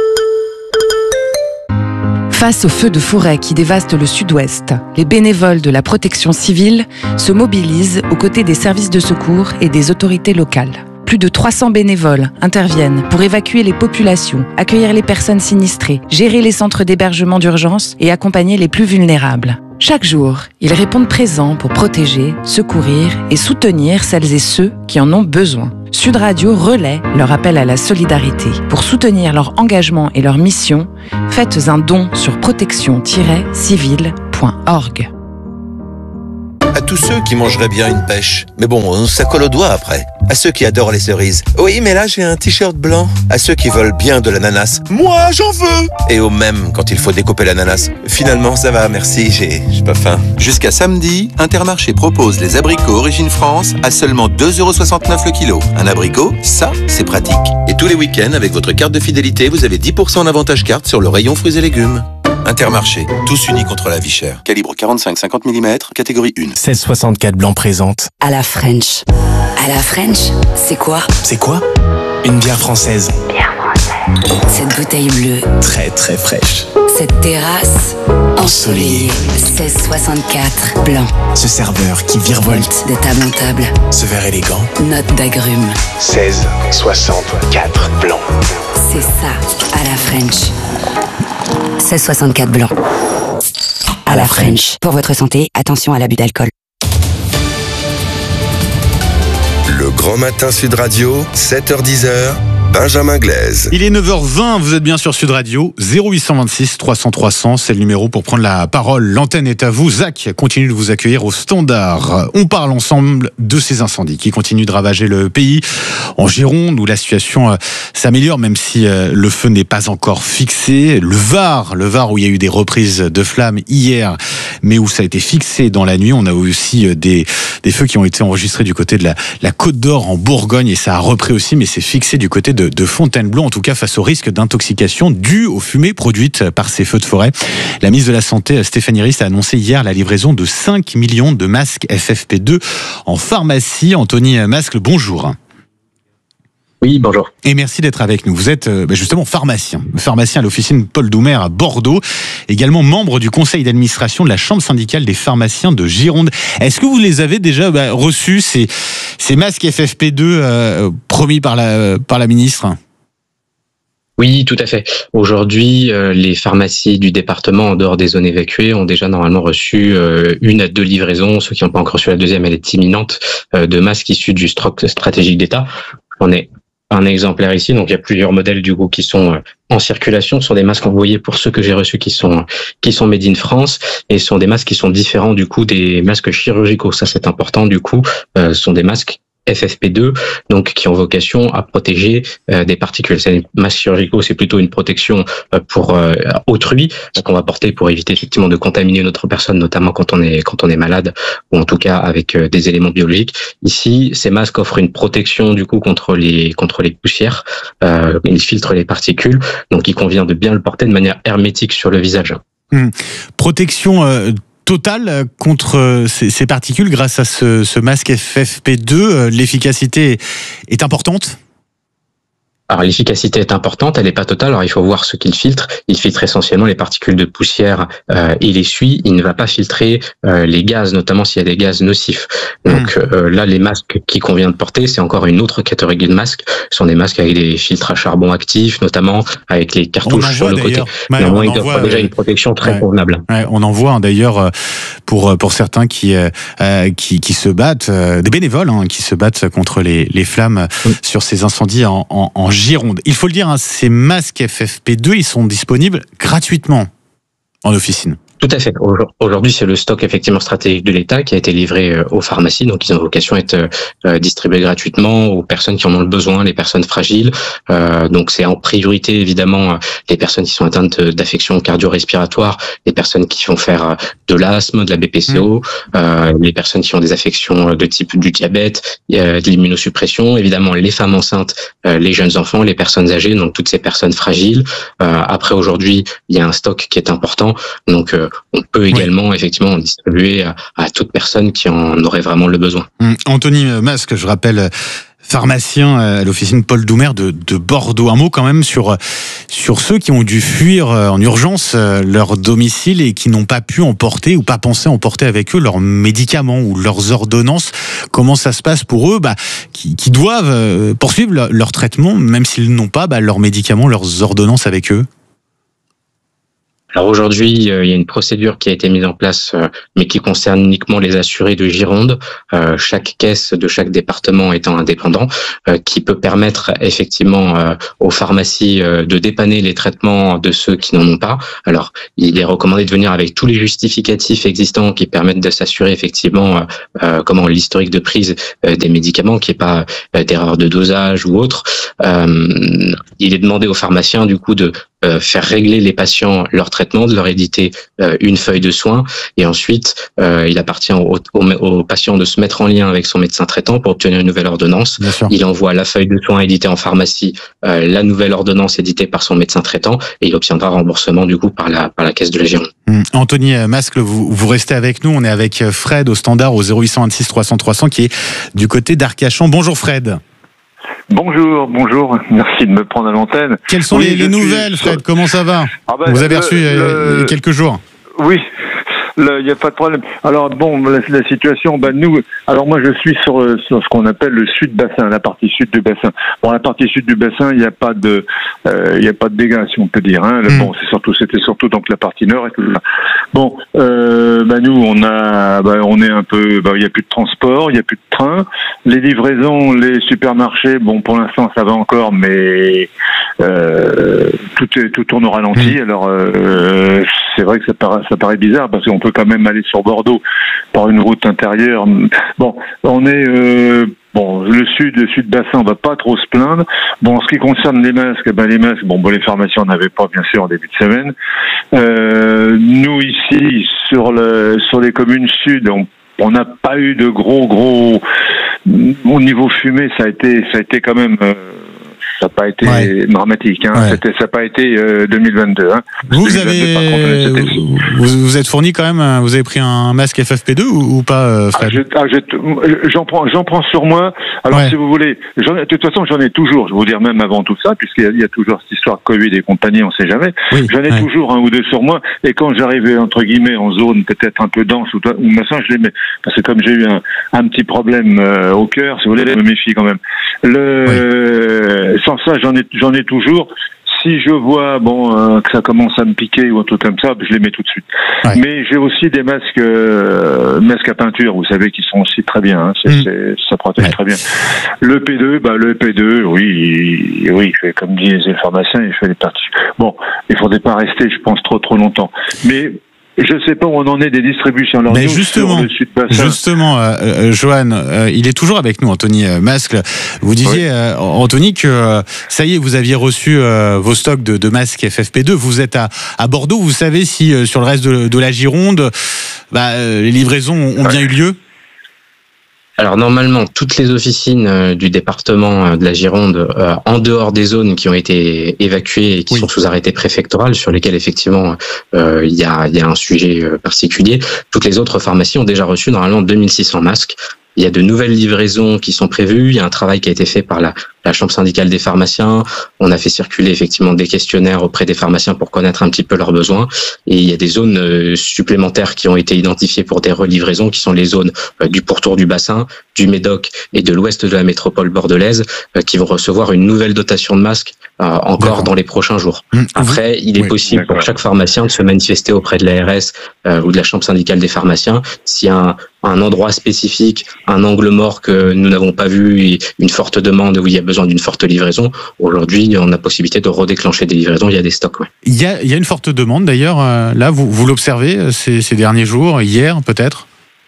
Face aux feux de forêt qui dévastent le sud-ouest, les bénévoles de la protection civile se mobilisent aux côtés des services de secours et des autorités locales. Plus de trois cents bénévoles interviennent pour évacuer les populations, accueillir les personnes sinistrées, gérer les centres d'hébergement d'urgence et accompagner les plus vulnérables. Chaque jour, ils répondent présents pour protéger, secourir et soutenir celles et ceux qui en ont besoin. Sud Radio relaie leur appel à la solidarité. Pour soutenir leur engagement et leur mission, faites un don sur protection tiret civile point org. À tous ceux qui mangeraient bien une pêche. Mais bon, ça colle aux doigts après. À ceux qui adorent les cerises. Oui, mais là, j'ai un t-shirt blanc. À ceux qui veulent bien de l'ananas. Moi, j'en veux. Et au même quand il faut découper l'ananas. Finalement, ça va, merci, j'ai, j'ai pas faim. Jusqu'à samedi, Intermarché propose les abricots Origine France à seulement deux euros soixante-neuf le kilo. Un abricot, ça, c'est pratique. Et tous les week-ends, avec votre carte de fidélité, vous avez dix pour cent en avantage carte sur le rayon fruits et légumes. Intermarché, tous unis contre la vie chère. Calibre quarante-cinq à cinquante millimètres, catégorie un. seize soixante-quatre blanc présente. À la French. À la French, c'est quoi? C'est quoi? Une bière française. Bière française. Cette bouteille bleue. Très très fraîche. Cette terrasse ensoleillée. seize soixante-quatre blanc. Ce serveur qui virevolte de table en table. Ce verre élégant. Note d'agrumes. seize soixante-quatre blanc. C'est ça, à la French. seize soixante-quatre blanc. À la French. Pour votre santé, attention à l'abus d'alcool. Le Grand Matin Sud Radio, sept heures dix, Benjamin Glaise. Il est neuf heures vingt, vous êtes bien sur Sud Radio, zéro huit cent vingt-six trois cents trois cents, c'est le numéro pour prendre la parole. L'antenne est à vous. Zach continue de vous accueillir au standard. On parle ensemble de ces incendies qui continuent de ravager le pays. En Gironde, où la situation euh, s'améliore, même si euh, le feu n'est pas encore fixé. Le Var, le Var où il y a eu des reprises de flammes hier, mais où ça a été fixé dans la nuit. On a aussi euh, des, des feux qui ont été enregistrés du côté de la, la Côte d'Or en Bourgogne, et ça a repris aussi, mais c'est fixé du côté de, de Fontainebleau, en tout cas face au risque d'intoxication dû aux fumées produites par ces feux de forêt. La ministre de la Santé, Stéphanie Rist, a annoncé hier la livraison de cinq millions de masques F F P deux en pharmacie. Anthony Mascle, bonjour. Oui, bonjour. Et merci d'être avec nous. Vous êtes justement pharmacien, pharmacien à l'officine Paul Doumer à Bordeaux, également membre du conseil d'administration de la Chambre syndicale des pharmaciens de Gironde. Est-ce que vous les avez déjà bah, reçus, ces, ces masques F F P deux euh, promis par la, par la ministre ? Oui, tout à fait. Aujourd'hui, euh, les pharmacies du département, en dehors des zones évacuées, ont déjà normalement reçu euh, une à deux livraisons. Ceux qui n'ont pas encore reçu la deuxième, elle est imminente, euh, de masques issus du stock stratégique d'État. On est un exemplaire ici, donc il y a plusieurs modèles du coup qui sont en circulation. Ce sont des masques envoyés pour ceux que j'ai reçus qui sont qui sont made in France, et ce sont des masques qui sont différents du coup des masques chirurgicaux. Ça c'est important du coup. Euh, ce sont des masques F F P deux, donc qui ont vocation à protéger euh, des particules. Les masques chirurgicaux, c'est plutôt une protection euh, pour euh, autrui qu'on va porter pour éviter effectivement de contaminer une autre personne, notamment quand on est quand on est malade ou en tout cas avec euh, des éléments biologiques. Ici, ces masques offrent une protection du coup contre les contre les poussières. Euh, ils filtrent les particules, donc il convient de bien le porter de manière hermétique sur le visage. Hum. Protection. Euh... Total contre ces, ces particules grâce à ce, ce masque F F P deux, l'efficacité est importante ? Alors l'efficacité est importante, elle n'est pas totale. Alors il faut voir ce qu'il filtre. Il filtre essentiellement les particules de poussière euh, et les suie. Il ne va pas filtrer euh, les gaz, notamment s'il y a des gaz nocifs. Donc mmh. euh, là, les masques qu'il convient de porter, c'est encore une autre catégorie de masques. Ce sont des masques avec des filtres à charbon actifs, notamment avec les cartouches sur le côté. Ouais, Néanmoins, il offre déjà une protection très ouais, convenable. Ouais, on en voit d'ailleurs pour pour certains qui euh, qui, qui se battent, euh, des bénévoles hein, qui se battent contre les les flammes mmh. sur ces incendies en, en, en Gironde. Il faut le dire, hein, ces masques F F P deux, ils sont disponibles gratuitement en officine. Tout à fait. Aujourd'hui, c'est le stock effectivement stratégique de l'État qui a été livré aux pharmacies. Donc, ils ont vocation à être euh, distribués gratuitement aux personnes qui en ont le besoin, les personnes fragiles. Euh, donc, c'est en priorité évidemment les personnes qui sont atteintes d'affections cardio-respiratoires, les personnes qui vont faire de l'asthme, de la B P C O, mmh. euh, les personnes qui ont des affections de type du diabète, euh, de l'immunosuppression, évidemment les femmes enceintes, euh, les jeunes enfants, les personnes âgées, donc toutes ces personnes fragiles. Euh, après, aujourd'hui, il y a un stock qui est important. Donc, euh, on peut également oui. effectivement en distribuer à, à toute personne qui en aurait vraiment le besoin. Mmh. Anthony Masque, je rappelle, pharmacien à l'officine Paul Doumer de, de Bordeaux. Un mot quand même sur, sur ceux qui ont dû fuir en urgence leur domicile et qui n'ont pas pu emporter ou pas pensé emporter avec eux leurs médicaments ou leurs ordonnances. Comment ça se passe pour eux, bah, qui, qui doivent poursuivre leur, leur traitement, même s'ils n'ont pas bah, leurs médicaments, leurs ordonnances avec eux? Alors aujourd'hui, euh, il y a une procédure qui a été mise en place, euh, mais qui concerne uniquement les assurés de Gironde, euh, chaque caisse de chaque département étant indépendant, euh, qui peut permettre effectivement euh, aux pharmacies euh, de dépanner les traitements de ceux qui n'en ont pas. Alors, il est recommandé de venir avec tous les justificatifs existants qui permettent de s'assurer effectivement euh, euh, comment l'historique de prise euh, des médicaments, qu'il n'y ait pas euh, d'erreur de dosage ou autre. Euh, il est demandé aux pharmaciens du coup de euh, faire régler les patients leur traitement, de leur éditer euh, une feuille de soins, et ensuite euh, il appartient au, au, au patient de se mettre en lien avec son médecin traitant pour obtenir une nouvelle ordonnance. Il envoie la feuille de soins éditée en pharmacie, euh, la nouvelle ordonnance éditée par son médecin traitant, et il obtiendra remboursement du coup par la par la caisse de la Gironde. Mmh. Anthony Mascle, vous, vous restez avec nous. On est avec Fred au standard au zéro huit cent vingt-six trois cents trois cents qui est du côté d'Arcachon. Bonjour Fred. Bonjour, bonjour, merci de me prendre à l'antenne. Quelles sont oui, les, les nouvelles, Fred? Comment ça va? ah ben, Vous avez le, reçu le... il y a quelques jours. Oui, il n'y a pas de problème. Alors bon, la, la situation, ben nous, alors moi je suis sur, sur ce qu'on appelle le sud bassin, la partie sud du bassin. Bon, la partie sud du bassin, il n'y a pas de, euh, il y a pas de dégâts si on peut dire. Hein. Mm. Bon, c'est surtout, c'était surtout donc la partie nord et tout ça. Bon, euh, ben nous on a, ben, on est un peu, ben, il n'y a plus de transport, il n'y a plus de train, les livraisons, les supermarchés, bon pour l'instant ça va encore, mais euh, tout est, tout tourne au ralenti. Mm. Alors euh, c'est vrai que ça paraît, ça paraît bizarre parce qu'on peut quand même aller sur Bordeaux par une route intérieure. Bon, on est euh, bon le sud, le sud bassin, on va pas trop se plaindre. Bon, en ce qui concerne les masques, ben les masques, bon, bon les pharmacies on n'avait pas bien sûr en début de semaine. Euh, nous ici sur le sur les communes sud, on on n'a pas eu de gros gros au niveau fumée, ça a été ça a été quand même. Euh, Ça n'a pas été ouais. dramatique, hein. Ouais. C'était, ça n'a pas été euh, deux mille vingt-deux. Hein. Vous, deux mille vingt-deux, avez, vous, vous êtes fourni quand même, vous avez pris un masque F F P deux ou, ou pas, euh, Fred? ah, je, ah, j'en prends, j'en prends sur moi. Alors ouais. si vous voulez, j'en, de toute façon j'en ai toujours. Je vais vous dire même avant tout ça, puisqu'il y a, il y a toujours cette histoire de Covid et compagnie, on ne sait jamais. Oui. J'en ai ouais. toujours un ou deux sur moi. Et quand j'arrivais entre guillemets en zone peut-être un peu dense ou, ou machin, je les mets. Parce que comme j'ai eu un, un petit problème euh, au cœur, si vous voulez, je me méfie quand même. Le oui. Sans ça, j'en ai, j'en ai toujours. Si je vois bon euh, que ça commence à me piquer ou un truc comme ça, je les mets tout de suite. Ouais. Mais j'ai aussi des masques, euh, masques à peinture, vous savez, qui sont aussi très bien. Hein, c'est, mmh. c'est, ça protège ouais. très bien. Le P deux, bah le P deux, oui, il, oui, il fait comme disent les pharmaciens, il fait les parties. Bon, il faudrait pas rester, je pense, trop trop longtemps. Mais je sais pas où on en est des distributions. Alors, mais justement, justement, euh, euh, Johan, euh, il est toujours avec nous, Anthony euh, Mascle. Vous disiez, oui. euh, Anthony, que euh, ça y est, vous aviez reçu euh, vos stocks de, de masques F F P deux. Vous êtes à, à Bordeaux. Vous savez si euh, sur le reste de, de la Gironde, bah, euh, les livraisons ont ouais. bien eu lieu? Alors normalement, toutes les officines euh, du département euh, de la Gironde, euh, en dehors des zones qui ont été évacuées et qui oui. sont sous arrêté préfectoral, sur lesquelles effectivement euh, il y a, il y a un sujet euh, particulier, toutes les autres pharmacies ont déjà reçu normalement deux mille six cents masques. Il y a de nouvelles livraisons qui sont prévues. Il y a un travail qui a été fait par la, la Chambre syndicale des pharmaciens. On a fait circuler effectivement des questionnaires auprès des pharmaciens pour connaître un petit peu leurs besoins. Et il y a des zones euh, supplémentaires qui ont été identifiées pour des relivraisons, qui sont les zones euh, du pourtour du bassin, du Médoc et de l'ouest de la métropole bordelaise, euh, qui vont recevoir une nouvelle dotation de masques euh, encore d'accord. dans les prochains jours. Mmh. Après, il est oui, possible d'accord. pour chaque pharmacien de se manifester auprès de l'A R S euh, ou de la Chambre syndicale des pharmaciens s'il y a un, un endroit spécifique, un angle mort que nous n'avons pas vu et une forte demande où il y a besoin d'une forte livraison. Aujourd'hui, on a possibilité de redéclencher des livraisons, il y a des stocks. Ouais. Il y a, il y a une forte demande d'ailleurs, là vous, vous l'observez ces, ces derniers jours, hier peut-être?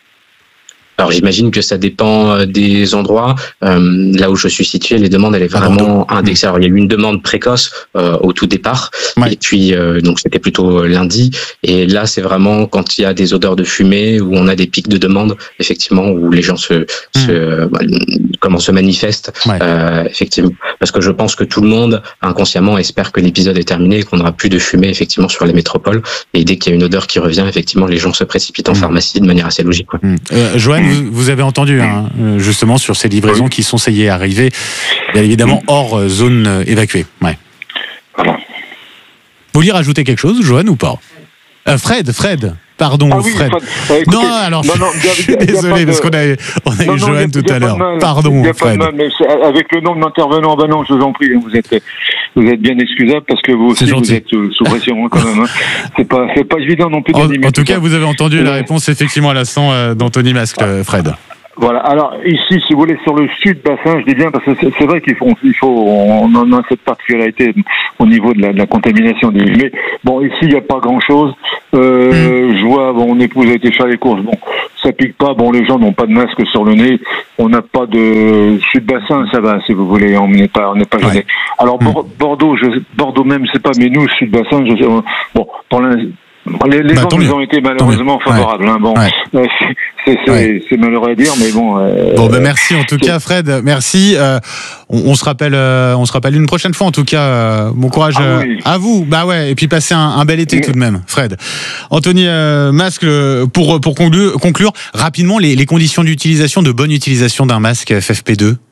Alors j'imagine que ça dépend des endroits. Euh, là où je suis situé, les demandes, elle est vraiment indexée. Alors il y a eu une demande précoce euh, au tout départ, ouais. et puis euh, donc c'était plutôt lundi. Et là, c'est vraiment quand il y a des odeurs de fumée, où on a des pics de demande, effectivement, où les gens se, mmh. se bah, comment se manifestent, ouais. euh, effectivement. Parce que je pense que tout le monde inconsciemment espère que l'épisode est terminé et qu'on n'aura plus de fumée effectivement sur les métropoles. Et dès qu'il y a une odeur qui revient, effectivement, les gens se précipitent en mmh. pharmacie de manière assez logique. Quoi. Mmh. Euh, Joanne, vous, vous avez entendu, hein, justement, sur ces livraisons oui. qui sont, ça y est, arrivées, bien évidemment, hors euh, zone euh, évacuée. Ouais. Voilà. Vous vouliez rajouter quelque chose, Johan, ou pas euh, Fred, Fred Pardon, ah oui, Fred. Bah, écoutez, non, alors non, non, je suis désolé de... parce qu'on a, on a non, eu Johan tout à l'heure. Pardon, Fred. Mal, mais avec le nombre d'intervenants, ben non, je vous en prie, vous êtes, vous êtes bien excusable parce que vous aussi, vous êtes sous pression quand même. Hein. C'est pas, c'est pas évident non plus. En, en tout cas, vous avez entendu la réponse effectivement à l'instant euh, d'Anthony Masque, ah. Fred. Voilà. Alors ici, si vous voulez, sur le sud bassin, je dis bien parce que c'est, c'est vrai qu'il faut, il faut, on en a cette particularité au niveau de la, de la contamination des. Mais bon, ici, il n'y a pas grand-chose. Euh, mmh. Je vois, bon, mon épouse a été faire les courses. Bon, ça pique pas. Bon, les gens n'ont pas de masque sur le nez. On n'a pas de sud bassin, ça va. Si vous voulez, on n'est pas, on n'est pas gêné. Ouais. Alors mmh. Bordeaux, je, Bordeaux même, c'est pas. Mais nous, sud bassin, je, bon, pour l'instant. Les, les bah, gens nous ont été malheureusement favorables. Ouais. Hein. Bon, ouais. c'est, c'est, c'est, ouais. c'est malheureux à dire, mais bon. Euh, bon, ben merci en tout c'est... cas, Fred. Merci. Euh, on, on se rappelle, euh, on se rappelle une prochaine fois. En tout cas, euh, bon courage ah, oui. à vous. Bah ouais. Et puis passez un, un bel été oui. tout de même, Fred. Anthony euh, Masque, pour pour conclure, conclure rapidement les, les conditions d'utilisation, de bonne utilisation d'un masque F F P deux.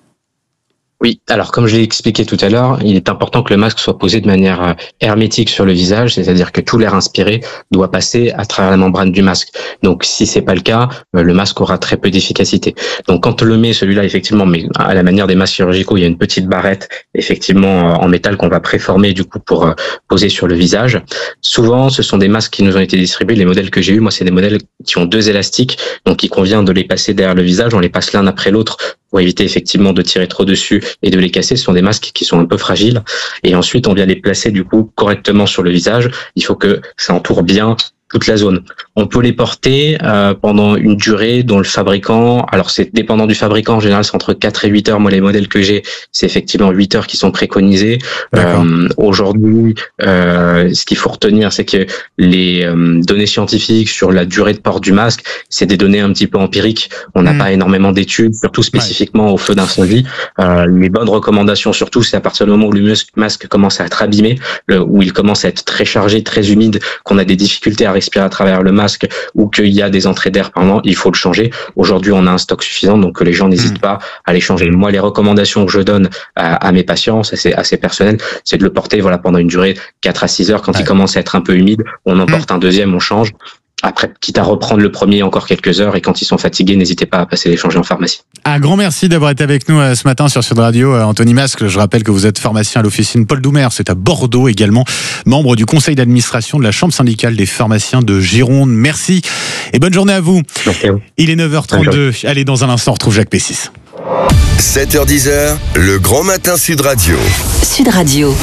Oui, alors comme je l'ai expliqué tout à l'heure, il est important que le masque soit posé de manière hermétique sur le visage, c'est-à-dire que tout l'air inspiré doit passer à travers la membrane du masque. Donc si c'est pas le cas, le masque aura très peu d'efficacité. Donc quand on le met, celui-là effectivement, mais à la manière des masques chirurgicaux, il y a une petite barrette effectivement en métal qu'on va préformer du coup pour poser sur le visage. Souvent, ce sont des masques qui nous ont été distribués. Les modèles que j'ai eu, moi, c'est des modèles qui ont deux élastiques, donc il convient de les passer derrière le visage. On les passe l'un après l'autre pour éviter effectivement de tirer trop dessus et de les casser. Ce sont des masques qui sont un peu fragiles. Et ensuite, on vient les placer du coup correctement sur le visage. Il faut que ça entoure bien toute la zone. On peut les porter euh, pendant une durée dont le fabricant, alors c'est dépendant du fabricant, en général c'est entre quatre et huit heures. Moi les modèles que j'ai, c'est effectivement huit heures qui sont préconisés. Euh, aujourd'hui, euh, ce qu'il faut retenir, c'est que les euh, données scientifiques sur la durée de port du masque, c'est des données un petit peu empiriques. On n'a mmh. pas énormément d'études, surtout spécifiquement ouais. au feu d'incendie. Euh, les bonnes recommandations surtout, c'est à partir du moment où le masque commence à être abîmé, le, où il commence à être très chargé, très humide, qu'on a des difficultés à respirer à travers le masque ou qu'il y a des entrées d'air pendant, il faut le changer. Aujourd'hui, on a un stock suffisant, donc que les gens n'hésitent mmh. pas à les changer. Moi, les recommandations que je donne à, à mes patients, ça c'est assez personnel, c'est de le porter voilà pendant une durée quatre à six heures. Quand ouais. il commence à être un peu humide, on en porte mmh. un deuxième, on change. Après, quitte à reprendre le premier encore quelques heures, et quand ils sont fatigués, n'hésitez pas à passer les changer en pharmacie. Un grand merci d'avoir été avec nous ce matin sur Sud Radio, Anthony Masque. Je rappelle que vous êtes pharmacien à l'officine Paul Doumer, c'est à Bordeaux également, membre du conseil d'administration de la Chambre syndicale des pharmaciens de Gironde. Merci et bonne journée à vous. Merci à vous. Il est neuf heures trente-deux. Allez, dans un instant, on retrouve Jacques Pessis. sept heures dix, le grand matin Sud Radio. Sud Radio.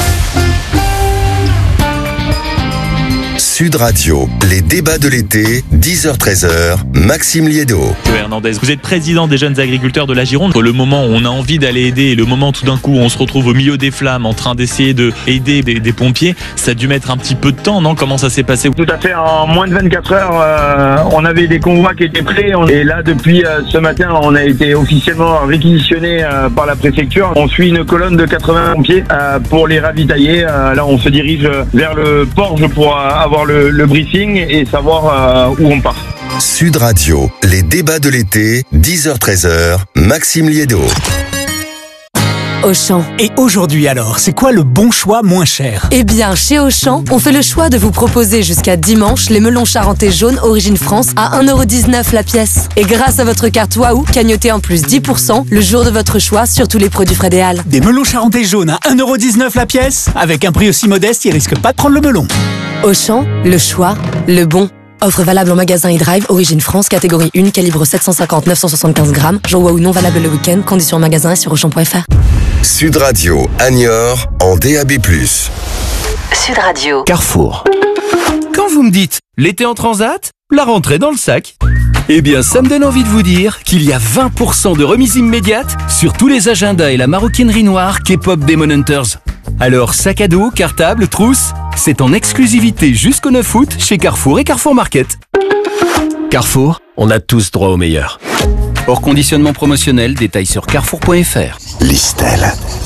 Sud Radio, les débats de l'été, dix heures treize, Maxime Liédo. Hernandez, vous êtes président des jeunes agriculteurs de la Gironde. Le moment où on a envie d'aller aider et le moment tout d'un coup où on se retrouve au milieu des flammes en train d'essayer d'aider des, des pompiers, ça a dû mettre un petit peu de temps, non? Comment ça s'est passé? Tout à fait, en moins de vingt-quatre heures, euh, on avait des convois qui étaient prêts. Et là, depuis euh, ce matin, on a été officiellement réquisitionné euh, par la préfecture. On suit une colonne de quatre-vingts pompiers euh, pour les ravitailler. Euh, là, on se dirige vers le Porge pour euh, avoir le Le, le briefing et savoir euh, où on part. Sud Radio, les débats de l'été, dix heures treize, Maxime Liédo. Auchan. Et aujourd'hui alors, c'est quoi le bon choix moins cher? Eh bien, chez Auchan, on fait le choix de vous proposer jusqu'à dimanche les melons charentais jaunes Origine France à un euro dix-neuf la pièce. Et grâce à votre carte Waouh, cagnotez en plus dix pour cent le jour de votre choix sur tous les produits Fred et Al. Des melons charentais jaunes à un euro dix-neuf la pièce? Avec un prix aussi modeste, ils risquent pas de prendre le melon. Auchan, le choix, le bon. Offre valable en magasin e-drive, Origine France, catégorie un, calibre sept cent cinquante à neuf cent soixante-quinze grammes. Jour Waouh non valable le week-end, conditions en magasin et sur auchan point f r. Sud Radio, à Niort, en D A B plus. Sud Radio. Carrefour. Quand vous me dites l'été en transat, la rentrée dans le sac, eh bien ça me donne envie de vous dire qu'il y a vingt pour cent de remise immédiate sur tous les agendas et la maroquinerie noire K-pop Demon Hunters. Alors sac à dos, cartable, trousse, c'est en exclusivité jusqu'au neuf août chez Carrefour et Carrefour Market. Carrefour, on a tous droit au meilleur. Hors conditionnement promotionnel, détail sur carrefour point f r. Listel.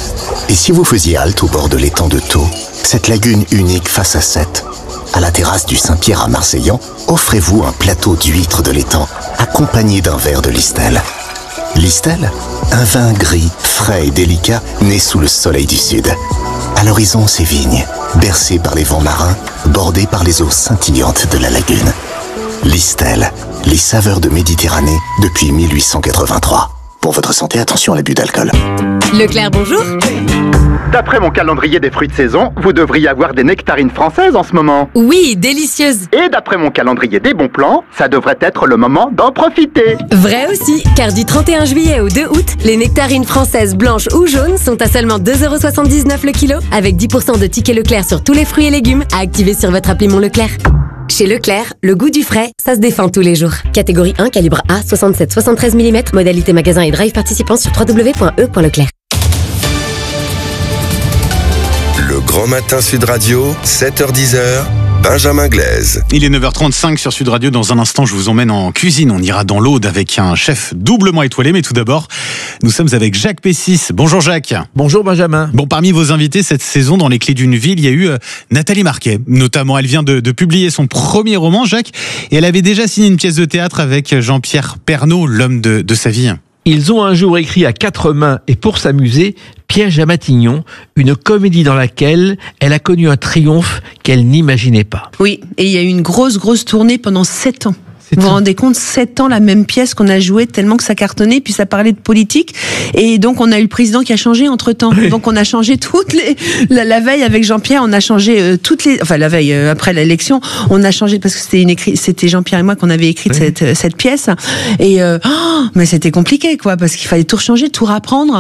Et si vous faisiez halte au bord de l'étang de Thau, cette lagune unique face à Sète, à la terrasse du Saint-Pierre à Marseillan, offrez-vous un plateau d'huîtres de l'étang, accompagné d'un verre de Listel. Listel, un vin gris, frais et délicat, né sous le soleil du sud. À l'horizon, ces vignes, bercées par les vents marins, bordées par les eaux scintillantes de la lagune. Listel, les saveurs de Méditerranée depuis mille huit cent quatre-vingt-trois. Pour votre santé, attention à l'abus d'alcool. Leclerc, bonjour. D'après mon calendrier des fruits de saison, vous devriez avoir des nectarines françaises en ce moment. Oui, délicieuses. Et d'après mon calendrier des bons plans, ça devrait être le moment d'en profiter. Vrai aussi, car du trente et un juillet au deux août, les nectarines françaises blanches ou jaunes sont à seulement deux euros soixante-dix-neuf le kilo, avec dix pour cent de tickets Leclerc sur tous les fruits et légumes à activer sur votre appli Mon Leclerc. Chez Leclerc, le goût du frais, ça se défend tous les jours. Catégorie un, calibre A, soixante-sept soixante-treize millimètres, modalité magasin et drive participant sur w w w point e point leclerc. Le Grand Matin Sud Radio, sept heures dix, Benjamin Glaise. Il est neuf heures trente-cinq sur Sud Radio. Dans un instant, je vous emmène en cuisine. On ira dans l'Aude avec un chef doublement étoilé. Mais tout d'abord, nous sommes avec Jacques Pessis. Bonjour Jacques. Bonjour Benjamin. Bon, parmi vos invités cette saison dans Les Clés d'une ville, il y a eu euh, Nathalie Marquet. Notamment, elle vient de, de publier son premier roman, Jacques. Et elle avait déjà signé une pièce de théâtre avec Jean-Pierre Pernaut, l'homme de, de sa vie. Ils ont un jour écrit à quatre mains et pour s'amuser, Piège à Matignon, une comédie dans laquelle elle a connu un triomphe qu'elle n'imaginait pas. Oui, et il y a eu une grosse, grosse tournée pendant sept ans. Vous vous rendez compte, sept ans, la même pièce qu'on a jouée tellement que ça cartonnait, puis ça parlait de politique. Et donc, on a eu le président qui a changé entre-temps. Oui. Donc, on a changé toutes les... La, la veille, avec Jean-Pierre, on a changé euh, toutes les... Enfin, la veille, euh, après l'élection, on a changé, parce que c'était une écrit... c'était Jean-Pierre et moi qu'on avait écrit oui. cette, cette pièce. Et, euh, oh, mais c'était compliqué, quoi, parce qu'il fallait tout changer, tout rapprendre.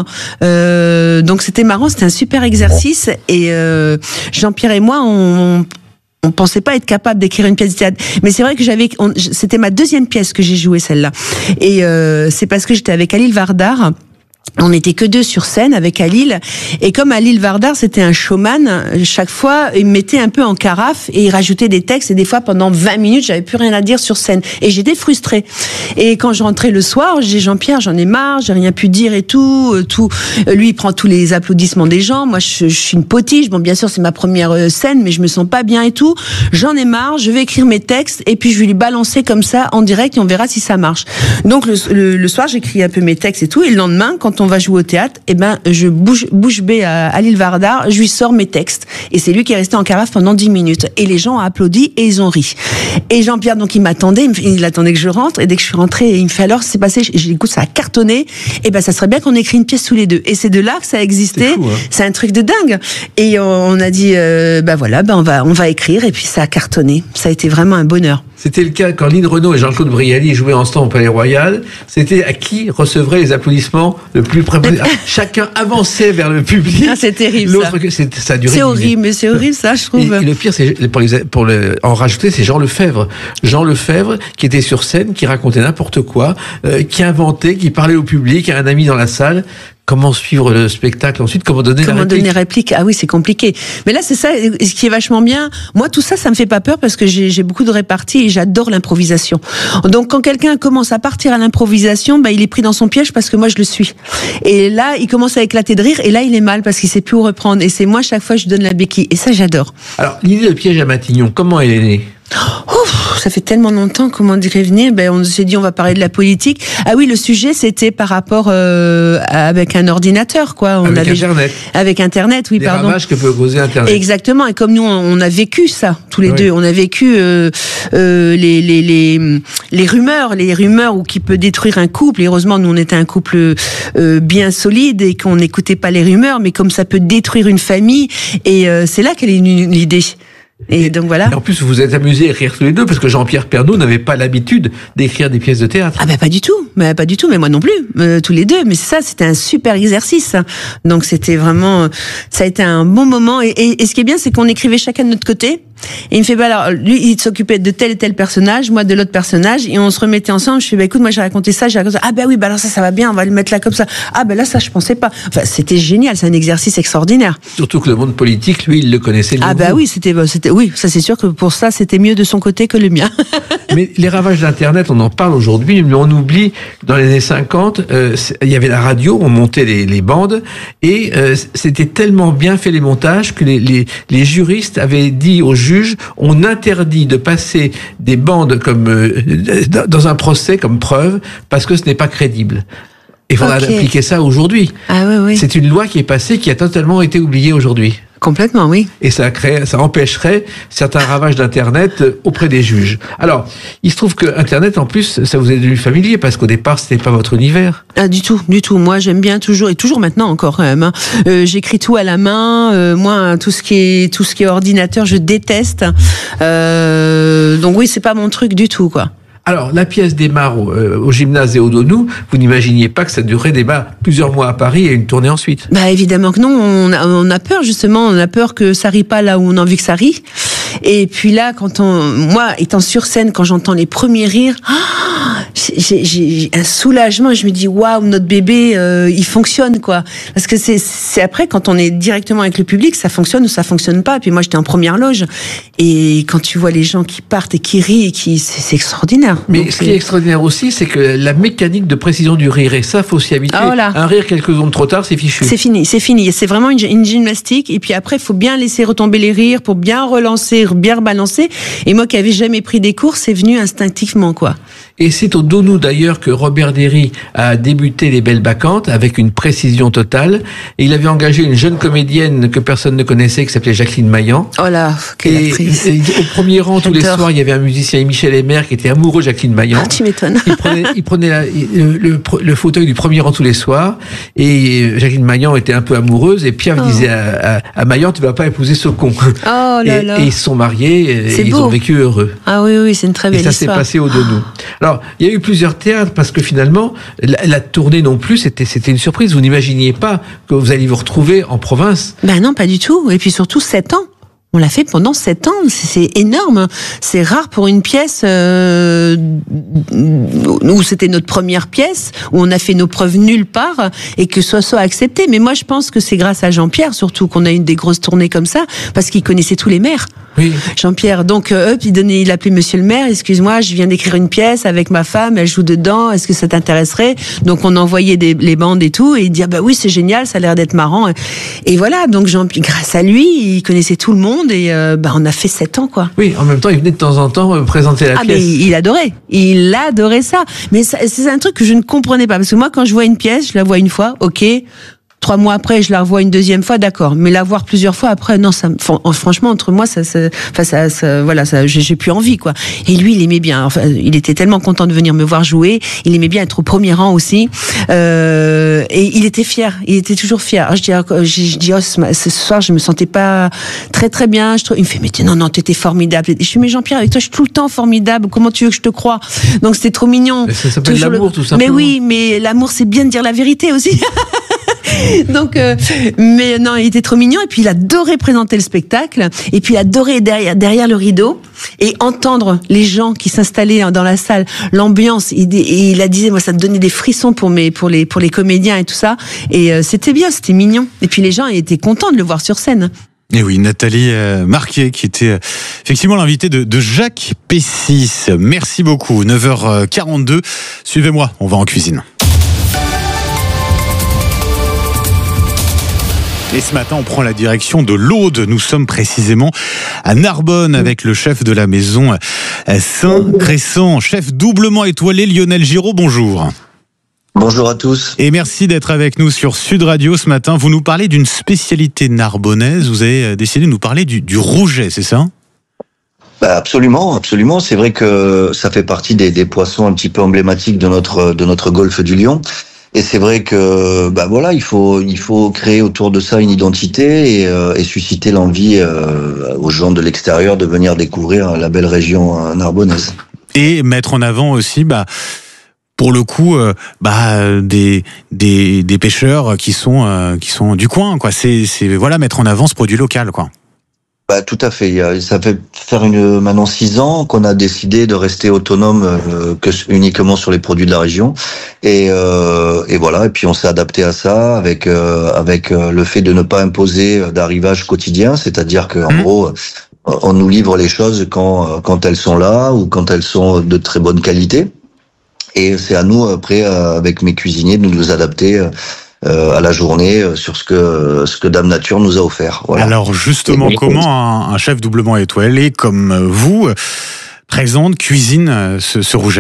Euh, donc, c'était marrant, c'était un super exercice. Et euh, Jean-Pierre et moi, on... on pensait pas être capable d'écrire une pièce de théâtre, mais c'est vrai que j'avais, on, c'était ma deuxième pièce que j'ai jouée, celle-là, et euh, c'est parce que j'étais avec Alil Vardar. On n'était que deux sur scène avec Alil, et comme Alil Vardar c'était un showman, chaque fois il me mettait un peu en carafe et il rajoutait des textes, et des fois pendant vingt minutes j'avais plus rien à dire sur scène et j'étais frustrée. Et quand je rentrais le soir, je disais Jean-Pierre, j'en ai marre, j'ai rien pu dire et tout, tout. Lui il prend tous les applaudissements des gens, moi je, je suis une potiche, bon bien sûr c'est ma première scène mais je me sens pas bien et tout, j'en ai marre, je vais écrire mes textes et puis je vais lui balancer comme ça en direct et on verra si ça marche. Donc le, le, le soir j'écris un peu mes textes et tout, et le lendemain quand on va jouer au théâtre, eh ben, je bouge, bouge bée à Alil Vardar, je lui sors mes textes. Et c'est lui qui est resté en carafe pendant dix minutes. Et les gens ont applaudi et ils ont ri. Et Jean-Pierre, donc, il m'attendait, il attendait que je rentre. Et dès que je suis rentrée, il me fait alors, c'est passé, j'ai dit, écoute, ça a cartonné. Et ben, ça serait bien qu'on écrit une pièce tous les deux. Et c'est de là que ça a existé. C'est fou, hein. C'est un truc de dingue. Et on a dit, euh, ben voilà, ben on va, on va écrire. Et puis ça a cartonné. Ça a été vraiment un bonheur. C'était le cas quand Lynn Renaud et Jean-Claude Brialy jouaient ensemble au Palais Royal. C'était à qui recevrait les applaudissements le plus près. Chacun avançait vers le public. Ah, c'est terrible. L'autre, ça. C'est, ça a duré c'est horrible, mais c'est horrible ça, je trouve. Et, et le pire, c'est pour, les, pour le, en rajouter, c'est Jean Lefebvre. Jean Lefebvre qui était sur scène, qui racontait n'importe quoi, euh, qui inventait, qui parlait au public, à un ami dans la salle. Comment suivre le spectacle ensuite? Comment donner Comment la réplique? donner réplique? Ah oui, c'est compliqué. Mais là, c'est ça, ce qui est vachement bien. Moi, tout ça, ça me fait pas peur parce que j'ai, j'ai beaucoup de réparties et j'adore l'improvisation. Donc, quand quelqu'un commence à partir à l'improvisation, bah, il est pris dans son piège parce que moi, je le suis. Et là, il commence à éclater de rire et là, il est mal parce qu'il sait plus où reprendre. Et c'est moi, chaque fois, je donne la béquille. Et ça, j'adore. Alors, l'idée de Piège à Matignon, comment elle est née? Ouf, ça fait tellement longtemps, comment dire venir, ben on s'est dit on va parler de la politique. Ah oui, le sujet c'était par rapport euh, avec un ordinateur quoi. On avec avait, Internet. Avec Internet, oui, les pardon. Les ravages que peut causer Internet. Exactement. Et comme nous on a vécu ça tous les oui. deux, on a vécu euh, euh, les, les les les rumeurs, les rumeurs ou qui peut détruire un couple. Et heureusement nous on était un couple euh, bien solide et qu'on n'écoutait pas les rumeurs, mais comme ça peut détruire une famille. Et euh, c'est là qu'elle est l'idée. Et donc voilà. Et en plus, vous vous êtes amusés à écrire tous les deux parce que Jean-Pierre Pernaut n'avait pas l'habitude d'écrire des pièces de théâtre. Ah ben pas du tout, mais pas du tout, mais moi non plus, euh, tous les deux. Mais c'est ça, c'était un super exercice. Donc c'était vraiment, ça a été un bon moment. Et, et, et ce qui est bien, c'est qu'on écrivait chacun de notre côté. Et il me fait, bah alors, lui, il s'occupait de tel et tel personnage, moi de l'autre personnage, et on se remettait ensemble. Je fais, bah écoute, moi j'ai raconté ça, j'ai raconté ça. Ah bah oui, bah alors ça, ça va bien, on va le mettre là comme ça. Ah bah là, ça, je pensais pas. Enfin, c'était génial, c'est un exercice extraordinaire. Surtout que le monde politique, lui, il le connaissait. Ah bah oui, c'était, c'était, oui, ça c'est sûr que pour ça, c'était mieux de son côté que le mien. Mais les ravages d'Internet, on en parle aujourd'hui, mais on oublie, dans les années cinquante, euh, il y avait la radio, on montait les, les bandes, et euh, c'était tellement bien fait les montages que les, les, les juristes avaient dit aux juges, on interdit de passer des bandes comme euh, dans un procès comme preuve, parce que ce n'est pas crédible. Il faudra okay. appliquer ça aujourd'hui. Ah oui, oui. C'est une loi qui est passée, qui a totalement été oubliée aujourd'hui. Complètement, oui. Et ça crée, ça empêcherait certains ravages d'Internet auprès des juges. Alors, il se trouve que Internet, en plus, ça vous est devenu familier, parce qu'au départ, c'était pas votre univers. Ah, du tout, du tout. Moi, j'aime bien toujours, et toujours maintenant encore, quand même. Hein. Euh, j'écris tout à la main. Euh, moi, tout ce qui est, tout ce qui est ordinateur, je déteste. Euh, donc oui, c'est pas mon truc du tout, quoi. Alors, la pièce démarre au, euh, au gymnase et au Donou. Vous n'imaginiez pas que ça durerait débat plusieurs mois à Paris et une tournée ensuite? Bah évidemment que non. On a, on a peur justement. On a peur que ça rie pas là où on a envie que ça rie. Et puis là, quand on, moi, étant sur scène, quand j'entends les premiers rires, ah, j'ai, j'ai un soulagement. Je me dis waouh, notre bébé, euh, il fonctionne quoi. Parce que c'est, c'est après quand on est directement avec le public, ça fonctionne ou ça fonctionne pas. Et puis moi, j'étais en première loge. Et quand tu vois les gens qui partent et qui rient, et qui, c'est, c'est extraordinaire. Mais Donc, ce qui est extraordinaire aussi, c'est que la mécanique de précision du rire, et ça, faut s'y habituer. Ah, voilà. Un rire quelques secondes trop tard, c'est fichu. C'est fini, c'est fini. C'est vraiment une, une gymnastique. Et puis après, il faut bien laisser retomber les rires pour bien relancer, bien rebalancer. Et moi qui avais jamais pris des cours, c'est venu instinctivement, quoi. Et c'est au Donou d'ailleurs que Robert Derry a débuté Les Belles Bacchantes avec une précision totale. Et il avait engagé une jeune comédienne que personne ne connaissait qui s'appelait Jacqueline Maillan. Oh là, quelle et, actrice. Et au premier rang tous les soirs, il y avait un musicien, Michel Emer, qui était amoureux de Jacqueline Maillan. Ah, tu m'étonnes. Il prenait, il prenait la, le, le, le fauteuil du premier rang tous les soirs. Et Jacqueline Maillan était un peu amoureuse. Et Pierre oh. disait à, à, à Maillan, tu vas pas épouser ce con. Oh là et, là. Et ils se sont mariés. C'est et beau. Ils ont vécu heureux. Ah oui, oui, c'est une très belle histoire. Et ça histoire. s'est passé au Donou. Alors, il y a eu plusieurs théâtres parce que finalement, la, la tournée non plus, c'était, c'était une surprise. Vous n'imaginiez pas que vous alliez vous retrouver en province. Ben non, pas du tout. Et puis surtout, sept ans. On l'a fait pendant sept ans, c'est énorme. C'est rare pour une pièce euh, où c'était notre première pièce, où on a fait nos preuves nulle part et que ce soit accepté. Mais moi, je pense que c'est grâce à Jean-Pierre, surtout, qu'on a eu des grosses tournées comme ça, parce qu'il connaissait tous les maires. Oui. Jean-Pierre, donc, hop, il donnait, il appelait Monsieur le maire. Excuse-moi, je viens d'écrire une pièce avec ma femme, elle joue dedans. Est-ce que ça t'intéresserait? Donc, on envoyait des, les bandes et tout, et il dit ah bah oui, c'est génial, ça a l'air d'être marrant. Et voilà, donc Jean, grâce à lui, il connaissait tout le monde. Et euh, bah, on a fait sept ans, quoi. Oui, en même temps, il venait de temps en temps présenter la ah, pièce. Mais il adorait. Il adorait ça. Mais ça, c'est un truc que je ne comprenais pas. Parce que moi, quand je vois une pièce, je la vois une fois, ok. Trois mois après, je la revois une deuxième fois, d'accord. Mais la voir plusieurs fois après, non, ça, franchement, entre moi, ça, ça, enfin, ça, ça voilà, ça, j'ai, j'ai plus envie, quoi. Et lui, il aimait bien. Enfin, il était tellement content de venir me voir jouer. Il aimait bien être au premier rang aussi. Euh, et il était fier. Il était toujours fier. Alors, je dis, je dis, oh, ce soir, je me sentais pas très, très bien. Je trouve, il me fait, mais non, non, t'étais formidable. Je suis, mais Jean-Pierre, avec toi, je suis tout le temps formidable. Comment tu veux que je te croie? Donc, c'était trop mignon. Mais ça s'appelle toujours l'amour, le... tout simplement. Mais oui, mais l'amour, c'est bien de dire la vérité aussi. Donc, euh, mais non, il était trop mignon. Et puis, il adorait présenter le spectacle. Et puis, il adorait derrière, derrière le rideau et entendre les gens qui s'installaient dans la salle, l'ambiance. Et il a dit, moi, ça te donnait des frissons pour mes, pour les, pour les comédiens et tout ça. Et euh, c'était bien, c'était mignon. Et puis, les gens étaient contents de le voir sur scène. Et oui, Nathalie euh, Marquier, qui était euh, effectivement l'invitée de, de Jacques Pessis. Merci beaucoup. neuf heures quarante-deux. Suivez-moi, on va en cuisine. Et ce matin, on prend la direction de l'Aude. Nous sommes précisément à Narbonne avec le chef de la maison Saint-Crescent. Chef doublement étoilé, Lionel Giraud, bonjour. Bonjour à tous. Et merci d'être avec nous sur Sud Radio ce matin. Vous nous parlez d'une spécialité narbonnaise. Vous avez décidé de nous parler du, du rouget, c'est ça ? Bah absolument, absolument. C'est vrai que ça fait partie des, des poissons un petit peu emblématiques de notre, de notre golfe du Lion. Et c'est vrai que bah voilà, il faut il faut créer autour de ça une identité et, euh, et susciter l'envie euh, aux gens de l'extérieur de venir découvrir la belle région euh, narbonnaise. Et mettre en avant aussi bah pour le coup euh, bah des des des pêcheurs qui sont euh, qui sont du coin quoi. C'est c'est voilà mettre en avant ce produit local quoi. Bah, tout à fait. Il y a, ça fait faire une, maintenant six ans qu'on a décidé de rester autonome euh, que uniquement sur les produits de la région. Et, euh, et voilà. Et puis on s'est adapté à ça avec euh, avec euh, le fait de ne pas imposer d'arrivage quotidien, c'est-à-dire que en mmh. gros, on nous livre les choses quand quand elles sont là ou quand elles sont de très bonne qualité. Et c'est à nous après, avec mes cuisiniers, de nous adapter Euh, à la journée euh, sur ce que ce que Dame Nature nous a offert. Voilà. Alors justement, comment un, un chef doublement étoilé comme vous euh, présente, cuisine euh, ce, ce rouget ?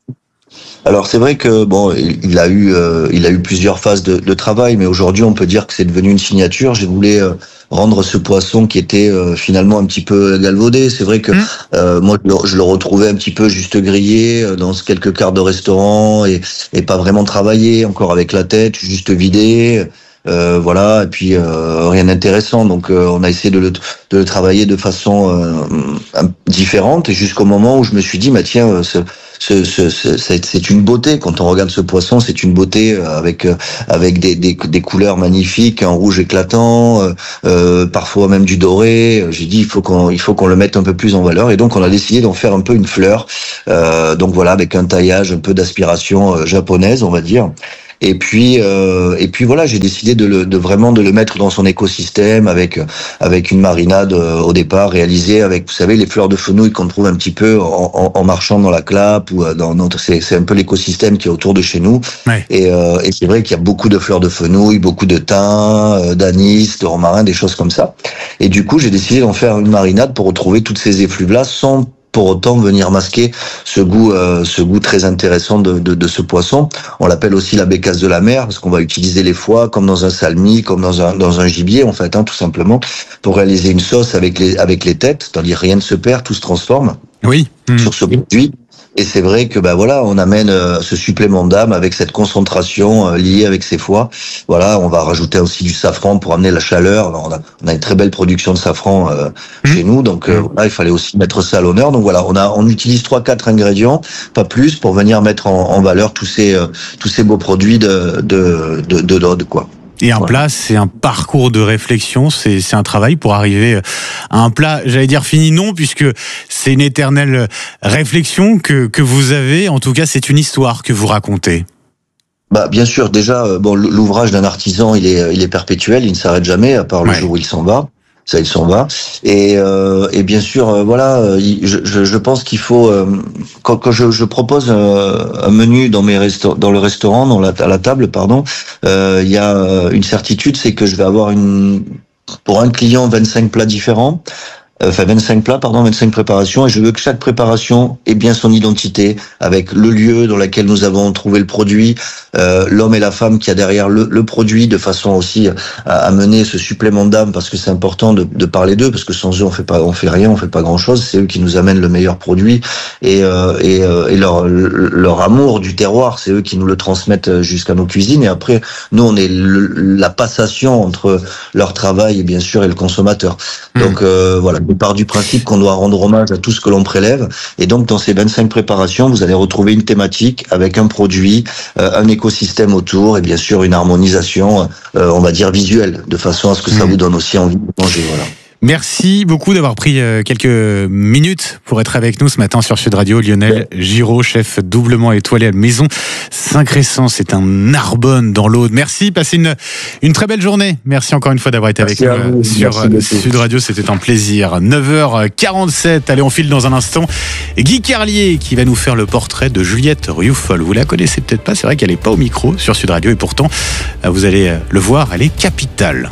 Alors c'est vrai que bon, il a eu euh, il a eu plusieurs phases de, de travail, mais aujourd'hui on peut dire que c'est devenu une signature. J'ai voulu euh, rendre ce poisson qui était euh, finalement un petit peu galvaudé. C'est vrai que mmh. euh, moi je le, je le retrouvais un petit peu juste grillé euh, dans quelques cartes de restaurant et, et pas vraiment travaillé, encore avec la tête, juste vidé. Euh, voilà, et puis euh, rien d'intéressant. Donc euh, on a essayé de le, de le travailler de façon euh, différente, et jusqu'au moment où je me suis dit, bah tiens, ce, ce, ce, ce, c'est, c'est une beauté. Quand on regarde ce poisson, c'est une beauté avec avec des, des, des couleurs magnifiques, un rouge éclatant, euh, euh, parfois même du doré. J'ai dit, il faut qu'on il faut qu'on le mette un peu plus en valeur, et donc on a décidé d'en faire un peu une fleur. Euh, donc voilà, avec un taillage, un peu d'aspiration euh, japonaise, on va dire. Et puis, euh, et puis voilà, j'ai décidé de, le, de vraiment de le mettre dans son écosystème avec avec une marinade euh, au départ réalisée avec, vous savez, les fleurs de fenouil qu'on trouve un petit peu en, en, en marchant dans la Clappe ou dans notre, c'est, c'est un peu l'écosystème qui est autour de chez nous. Ouais. Et, euh, et c'est vrai qu'il y a beaucoup de fleurs de fenouil, beaucoup de thym, euh, d'anis, de romarin, des choses comme ça. Et du coup, j'ai décidé d'en faire une marinade pour retrouver toutes ces effluves-là sans pour autant venir masquer ce goût, euh, ce goût très intéressant de, de, de ce poisson. On l'appelle aussi la bécasse de la mer, parce qu'on va utiliser les foies comme dans un salmi, comme dans un dans un gibier, en fait, hein, tout simplement, pour réaliser une sauce avec les avec les têtes. C'est-à-dire rien ne se perd, tout se transforme. Oui. Mmh. Sur ce produit. Et c'est vrai que ben voilà, on amène euh, ce supplément d'âme avec cette concentration euh, liée avec ces foies. Voilà, on va rajouter aussi du safran pour amener la chaleur. Alors, on a on a une très belle production de safran euh, mmh. chez nous, donc euh, voilà, il fallait aussi mettre ça à l'honneur. Donc voilà, on a on utilise trois quatre ingrédients, pas plus, pour venir mettre en, en valeur tous ces euh, tous ces beaux produits de de de de l'Aude, quoi. Et un plat, c'est un parcours de réflexion, c'est, c'est un travail pour arriver à un plat, j'allais dire fini, non, puisque c'est une éternelle réflexion que, que vous avez. En tout cas, c'est une histoire que vous racontez. Bah, bien sûr, déjà, bon, l'ouvrage d'un artisan, il est, il est perpétuel, il ne s'arrête jamais, à part le ouais. jour où il s'en va. Ça, il s'en va. Et, euh, et bien sûr, euh, voilà, je, je, je pense qu'il faut, euh, quand, quand je, je propose euh, un menu dans mes resta- dans le restaurant, dans la, à la table, pardon, euh, il y a une certitude, c'est que je vais avoir une, pour un client, vingt-cinq plats différents. Enfin, vingt-cinq plats, pardon, vingt-cinq préparations, et je veux que chaque préparation ait bien son identité, avec le lieu dans lequel nous avons trouvé le produit, euh, l'homme et la femme qui a derrière le, le produit, de façon aussi à amener ce supplément d'âme, parce que c'est important de, de parler d'eux, parce que sans eux on fait pas, on fait rien, on fait pas grand chose. C'est eux qui nous amènent le meilleur produit, et, euh, et, euh, et leur, leur amour du terroir, c'est eux qui nous le transmettent jusqu'à nos cuisines. Et après, nous on est le, la passation entre leur travail et bien sûr et le consommateur. Mmh. Donc euh, voilà. On part du principe qu'on doit rendre hommage à tout ce que l'on prélève, et donc dans ces vingt-cinq préparations, vous allez retrouver une thématique avec un produit, euh, un écosystème autour, et bien sûr une harmonisation, euh, on va dire visuelle, de façon à ce que ça mmh. vous donne aussi envie de manger. Voilà. Merci beaucoup d'avoir pris quelques minutes pour être avec nous ce matin sur Sud Radio. Lionel ouais. Giraud, chef doublement étoilé à la Maison Saint-Crescent, c'est un Narbonne dans l'Aude. Merci, passez une, une très belle journée. Merci encore une fois d'avoir été Merci avec nous vous. sur Merci Sud Radio, c'était un plaisir. neuf heures quarante-sept, allez, on file dans un instant. Guy Carlier qui va nous faire le portrait de Juliette Rioufol. Vous la connaissez peut-être pas, c'est vrai qu'elle n'est pas au micro sur Sud Radio, et pourtant, vous allez le voir, elle est capitale.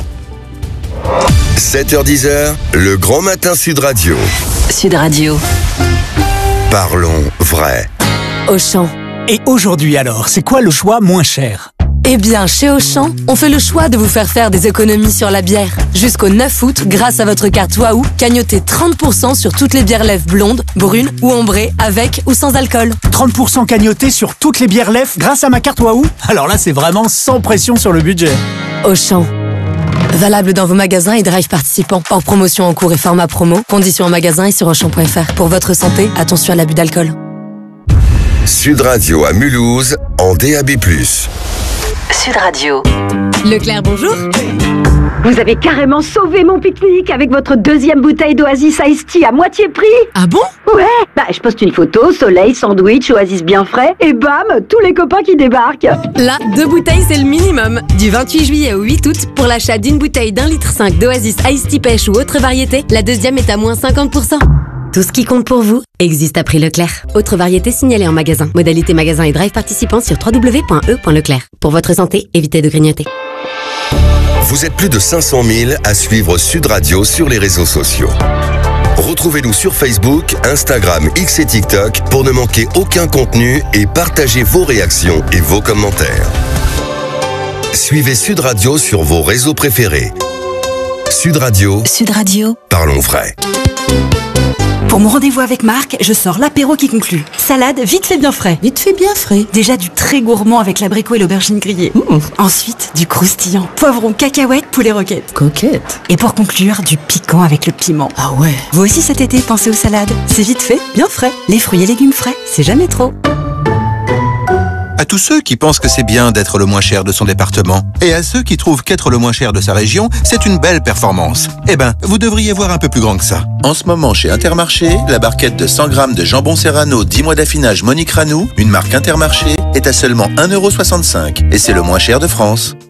sept heures dix, le grand matin Sud Radio. Sud Radio. Parlons vrai. Auchan. Et aujourd'hui alors, c'est quoi le choix moins cher ? Eh bien, chez Auchan, on fait le choix de vous faire faire des économies sur la bière. Jusqu'au neuf août, grâce à votre carte Waouh, cagnotez trente pour cent sur toutes les bières lèvres blondes, brunes ou ambrées, avec ou sans alcool. trente pour cent cagnotés sur toutes les bières lèvres grâce à ma carte Waouh ? Alors là, c'est vraiment sans pression sur le budget. Auchan. Valable dans vos magasins et drive participants. Hors promotion en cours et format promo. Conditions en magasin et sur auchan point f r. Pour votre santé, attention à l'abus d'alcool. Sud Radio à Mulhouse en D A B plus. Sud Radio. Leclerc, bonjour. Vous avez carrément sauvé mon pique-nique avec votre deuxième bouteille d'Oasis Iced Tea à moitié prix. Ah bon? Ouais, bah je poste une photo, soleil, sandwich, Oasis bien frais, et bam, tous les copains qui débarquent. Là, deux bouteilles, c'est le minimum. Du vingt-huit juillet au huit août, pour l'achat d'une bouteille d'un litre cinq d'Oasis Iced Tea pêche ou autre variété, la deuxième est à moins cinquante pour cent. Tout ce qui compte pour vous existe à prix Leclerc. Autre variété signalée en magasin. Modalité magasin et drive participants sur w w w point e point leclerc. Pour votre santé, évitez de grignoter. Vous êtes plus de cinq cent mille à suivre Sud Radio sur les réseaux sociaux. Retrouvez-nous sur Facebook, Instagram, X et TikTok pour ne manquer aucun contenu et partagez vos réactions et vos commentaires. Suivez Sud Radio sur vos réseaux préférés. Sud Radio. Sud Radio. Parlons vrai. Pour mon rendez-vous avec Marc, je sors l'apéro qui conclut. Salade, vite fait bien frais. Vite fait bien frais. Déjà du très gourmand avec l'abricot et l'aubergine grillée. Mmh. Ensuite, du croustillant, poivron, cacahuètes, poulet roquette. Coquette. Et pour conclure, du piquant avec le piment. Ah ouais. Vous aussi cet été, pensez aux salades. C'est vite fait, bien frais. Les fruits et légumes frais, c'est jamais trop. À tous ceux qui pensent que c'est bien d'être le moins cher de son département, et à ceux qui trouvent qu'être le moins cher de sa région, c'est une belle performance. Eh ben, vous devriez voir un peu plus grand que ça. En ce moment, chez Intermarché, la barquette de cent grammes de jambon serrano dix mois d'affinage Monique Ranou, une marque Intermarché, est à seulement un euro soixante-cinq. Et c'est le moins cher de France.